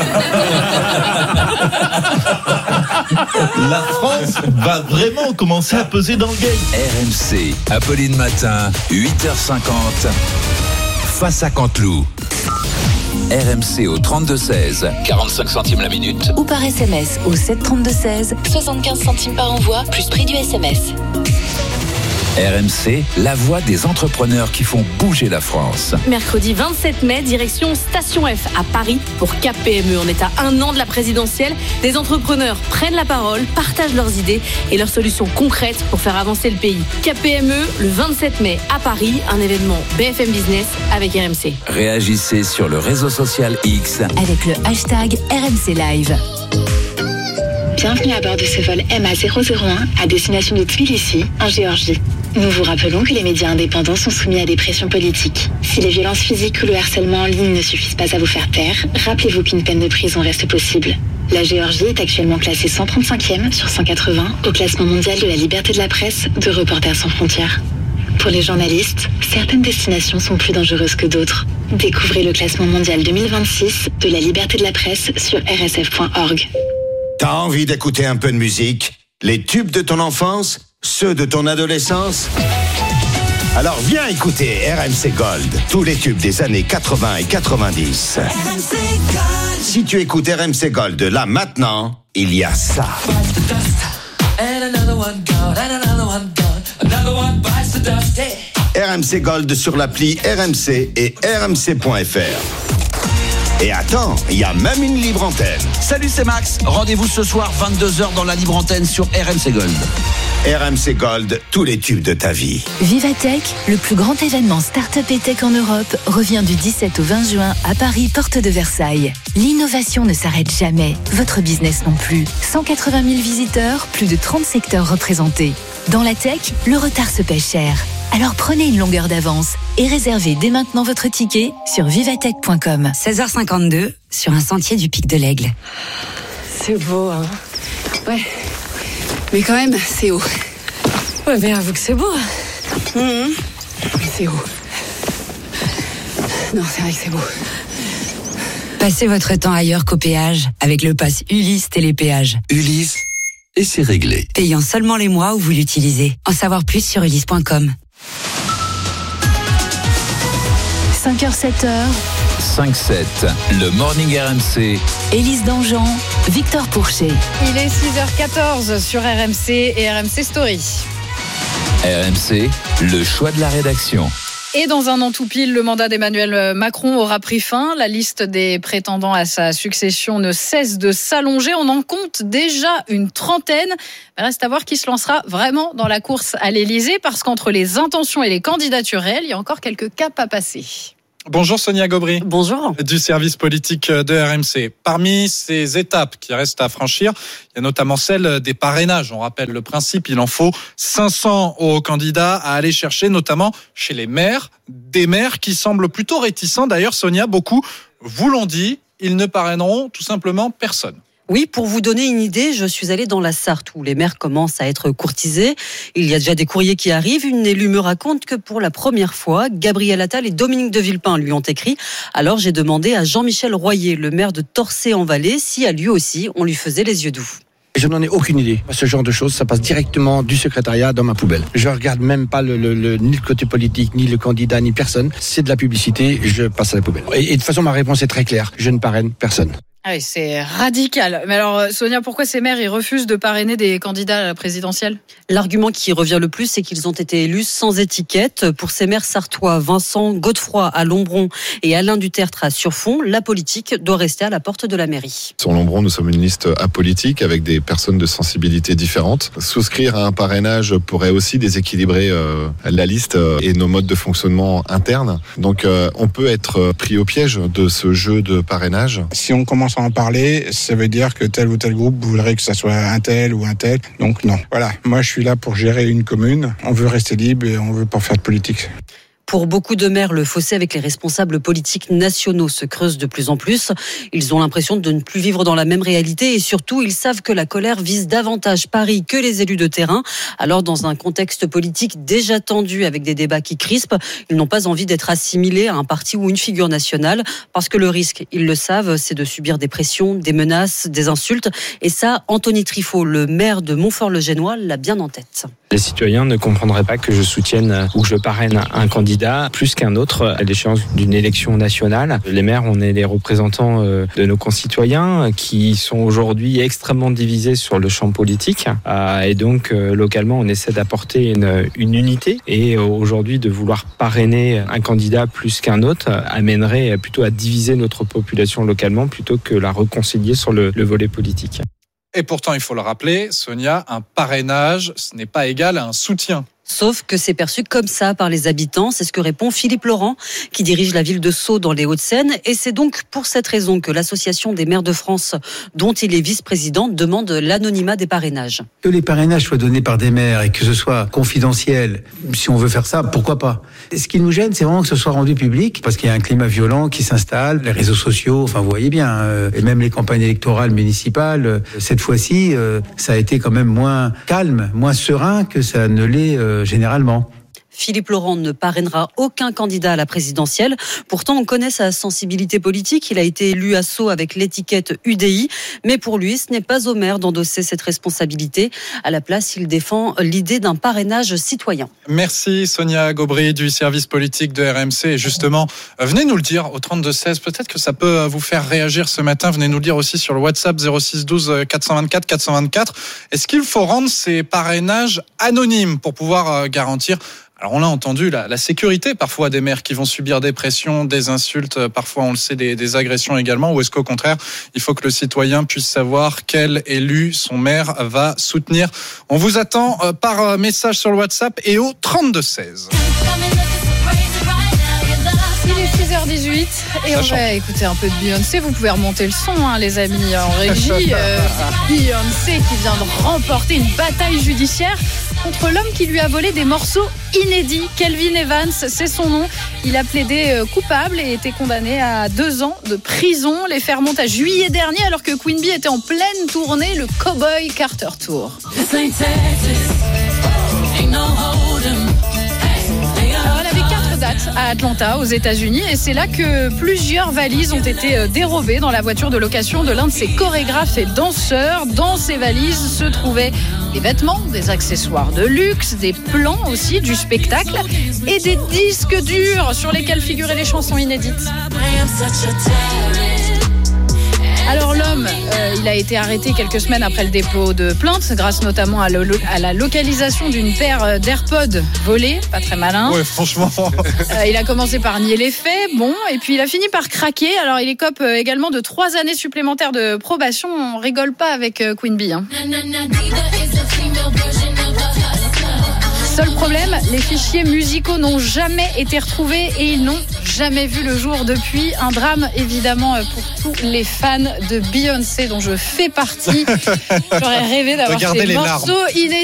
la France va vraiment commencer à peser dans le game. R M C, Apolline Matin, huit heures cinquante, Face à Canteloup. R M C au trente-deux seize, quarante-cinq centimes la minute. Ou par S M S au sept trente-deux seize, soixante-quinze centimes par envoi, plus prix du S M S. R M C, la voix des entrepreneurs qui font bouger la France. Mercredi vingt-sept mai, direction Station F à Paris pour K P M E. On est à un an de la présidentielle. Des entrepreneurs prennent la parole, partagent leurs idées et leurs solutions concrètes pour faire avancer le pays. K P M E, le vingt-sept mai à Paris, un événement B F M Business avec R M C. Réagissez sur le réseau social X avec le hashtag R M C Live. Bienvenue à bord de ce vol M A zéro zéro un à destination de Tbilissi, en Géorgie. Nous vous rappelons que les médias indépendants sont soumis à des pressions politiques. Si les violences physiques ou le harcèlement en ligne ne suffisent pas à vous faire taire, rappelez-vous qu'une peine de prison reste possible. La Géorgie est actuellement classée cent trente-cinquième sur cent quatre-vingts au classement mondial de la liberté de la presse de Reporters sans frontières. Pour les journalistes, certaines destinations sont plus dangereuses que d'autres. Découvrez le classement mondial deux mille vingt-six de la liberté de la presse sur r s f point org. T'as envie d'écouter un peu de musique? Les tubes de ton enfance? Ceux de ton adolescence? Alors viens écouter R M C Gold, tous les tubes des années quatre-vingts et quatre-vingt-dix. R M C Gold. Si tu écoutes R M C Gold là maintenant, il y a ça. R M C Gold sur l'appli R M C et r m c point f r. Et attends, il y a même une libre antenne. Salut, c'est Max. Rendez-vous ce soir vingt-deux heures dans la libre antenne sur R M C Gold. R M C Gold, tous les tubes de ta vie. Vivatech, le plus grand événement start-up et tech en Europe, revient du dix-sept au vingt juin à Paris, porte de Versailles. L'innovation ne s'arrête jamais, votre business non plus. cent quatre-vingt mille visiteurs, plus de trente secteurs représentés. Dans la tech, le retard se paie cher. Alors prenez une longueur d'avance et réservez dès maintenant votre ticket sur vivatech point com. seize heures cinquante-deux, sur un sentier du Pic de l'Aigle. c'est beau, hein. Ouais. Mais quand même, c'est haut. Ouais, mais avoue que c'est beau. Mmh. Mais c'est haut. Non, c'est vrai que c'est beau. Passez votre temps ailleurs qu'au péage avec le pass Ulysse Télépéage. Ulysse, et c'est réglé. Payant seulement les mois où vous l'utilisez. En savoir plus sur ulysse point com. cinq heures sept heures. cinq sept, le Morning R M C. Élise Dangean, Victor Pourchet. Il est six heures quatorze sur R M C et R M C Story. R M C, le choix de la rédaction. Et dans un an tout pile, le mandat d'Emmanuel Macron aura pris fin. La liste des prétendants à sa succession ne cesse de s'allonger. On en compte déjà une trentaine. Mais reste à voir qui se lancera vraiment dans la course à l'Élysée, parce qu'entre les intentions et les candidatures réelles, il y a encore quelques caps à passer. Bonjour Sonia Gobry. Bonjour. Du service politique de R M C. Parmi ces étapes qui restent à franchir, il y a notamment celle des parrainages. On rappelle le principe, il en faut cinq cents aux candidats à aller chercher, notamment chez les maires. Des maires qui semblent plutôt réticents. D'ailleurs, Sonia, beaucoup vous l'ont dit, ils ne parraineront tout simplement personne. Oui, pour vous donner une idée, je suis allée dans la Sarthe où les maires commencent à être courtisés. Il y a déjà des courriers qui arrivent. Une élue me raconte que pour la première fois, Gabriel Attal et Dominique de Villepin lui ont écrit. Alors j'ai demandé à Jean-Michel Royer, le maire de Torcé-en-Vallée, si à lui aussi on lui faisait les yeux doux. Je n'en ai aucune idée. Ce genre de choses, ça passe directement du secrétariat dans ma poubelle. Je regarde même pas le, le, le, ni le côté politique, ni le candidat, ni personne. C'est de la publicité, je passe à la poubelle. Et, et de toute façon, ma réponse est très claire. Je ne parraine personne. Ah oui, c'est radical. Mais alors, Sonia, pourquoi ces maires ils refusent de parrainer des candidats à la présidentielle ? L'argument qui revient le plus, c'est qu'ils ont été élus sans étiquette. Pour ces maires sartois, Vincent Godefroy à Lombron et Alain Dutertre à Surfont, la politique doit rester à la porte de la mairie. Sur Lombron, nous sommes une liste apolitique avec des personnes de sensibilités différentes. Souscrire à un parrainage pourrait aussi déséquilibrer euh, la liste et nos modes de fonctionnement internes. Donc, euh, on peut être pris au piège de ce jeu de parrainage. Si on commence à en parler, ça veut dire que tel ou tel groupe voudrait que ça soit un tel ou un tel. Donc non. Voilà, moi je suis là pour gérer une commune. On veut rester libre et on veut pas faire de politique. Pour beaucoup de maires, le fossé avec les responsables politiques nationaux se creuse de plus en plus. Ils ont l'impression de ne plus vivre dans la même réalité et surtout, ils savent que la colère vise davantage Paris que les élus de terrain. Alors, dans un contexte politique déjà tendu avec des débats qui crispent, ils n'ont pas envie d'être assimilés à un parti ou une figure nationale parce que le risque, ils le savent, c'est de subir des pressions, des menaces, des insultes. Et ça, Anthony Trifot, le maire de Montfort-le-Génois, l'a bien en tête. Les citoyens ne comprendraient pas que je soutienne ou que je parraine un candidat plus qu'un autre à l'échéance d'une élection nationale. Les maires, on est les représentants de nos concitoyens qui sont aujourd'hui extrêmement divisés sur le champ politique. Et donc, localement, on essaie d'apporter une, une unité. Et aujourd'hui, de vouloir parrainer un candidat plus qu'un autre amènerait plutôt à diviser notre population localement plutôt que la réconcilier sur le, le volet politique. Et pourtant, il faut le rappeler, Sonia, un parrainage, ce n'est pas égal à un soutien. Sauf que c'est perçu comme ça par les habitants, c'est ce que répond Philippe Laurent, qui dirige la ville de Sceaux dans les Hauts-de-Seine. Et c'est donc pour cette raison que l'Association des maires de France, dont il est vice-président, demande l'anonymat des parrainages. Que les parrainages soient donnés par des maires et que ce soit confidentiel, si on veut faire ça, pourquoi pas ? Ce qui nous gêne, c'est vraiment que ce soit rendu public, parce qu'il y a un climat violent qui s'installe, les réseaux sociaux, enfin vous voyez bien, euh, et même les campagnes électorales municipales, euh, cette fois-ci, euh, ça a été quand même moins calme, moins serein que ça ne l'est euh, généralement. Philippe Laurent ne parrainera aucun candidat à la présidentielle. Pourtant, on connaît sa sensibilité politique. Il a été élu à Sceaux avec l'étiquette U D I. Mais pour lui, ce n'est pas au maire d'endosser cette responsabilité. À la place, il défend l'idée d'un parrainage citoyen. Merci Sonia Gobry du service politique de R M C. Et justement, venez nous le dire au trente-deux seize. Peut-être que ça peut vous faire réagir ce matin. Venez nous le dire aussi sur le WhatsApp zéro six douze quatre cent vingt-quatre quatre cent vingt-quatre. Est-ce qu'il faut rendre ces parrainages anonymes pour pouvoir garantir... Alors on l'a entendu, la, la sécurité parfois des maires qui vont subir des pressions, des insultes, parfois on le sait, des, des agressions également, ou est-ce qu'au contraire, il faut que le citoyen puisse savoir quel élu son maire va soutenir. On vous attend par message sur le WhatsApp et au trente-deux seize. Il est six seize heures dix-huit et Ça on chante. va écouter un peu de Beyoncé. Vous pouvez remonter le son, hein, les amis, en régie. Euh, Beyoncé qui vient de remporter une bataille judiciaire contre l'homme qui lui a volé des morceaux inédits. Kelvin Evans, c'est son nom. Il a plaidé euh, coupable et été condamné à deux ans de prison. Les faits remontent à juillet dernier alors que Queen Bee était en pleine tournée, le Cowboy Carter Tour. Alors, elle avait quatre dates à Atlanta, aux États-Unis, et c'est là que plusieurs valises ont été dérobées dans la voiture de location de l'un de ses chorégraphes et danseurs. Dans ces valises se trouvaient des vêtements, des accessoires de luxe, des plans aussi du spectacle et des disques durs sur lesquels figuraient les chansons inédites. Alors l'homme, euh, il a été arrêté quelques semaines après le dépôt de plainte, grâce notamment à, lo- à la localisation d'une paire d'AirPods volés, pas très malin. Ouais, franchement. Euh, il a commencé par nier les faits, bon, et puis il a fini par craquer. Alors il écope euh, également de trois années supplémentaires de probation. On rigole pas avec euh, Queen Bee. Hein. Seul problème, les fichiers musicaux n'ont jamais été retrouvés et ils n'ont jamais vu le jour depuis. Un drame évidemment pour tous les fans de Beyoncé dont je fais partie. J'aurais rêvé d'avoir Regardez ces les morceaux larmes. inédits.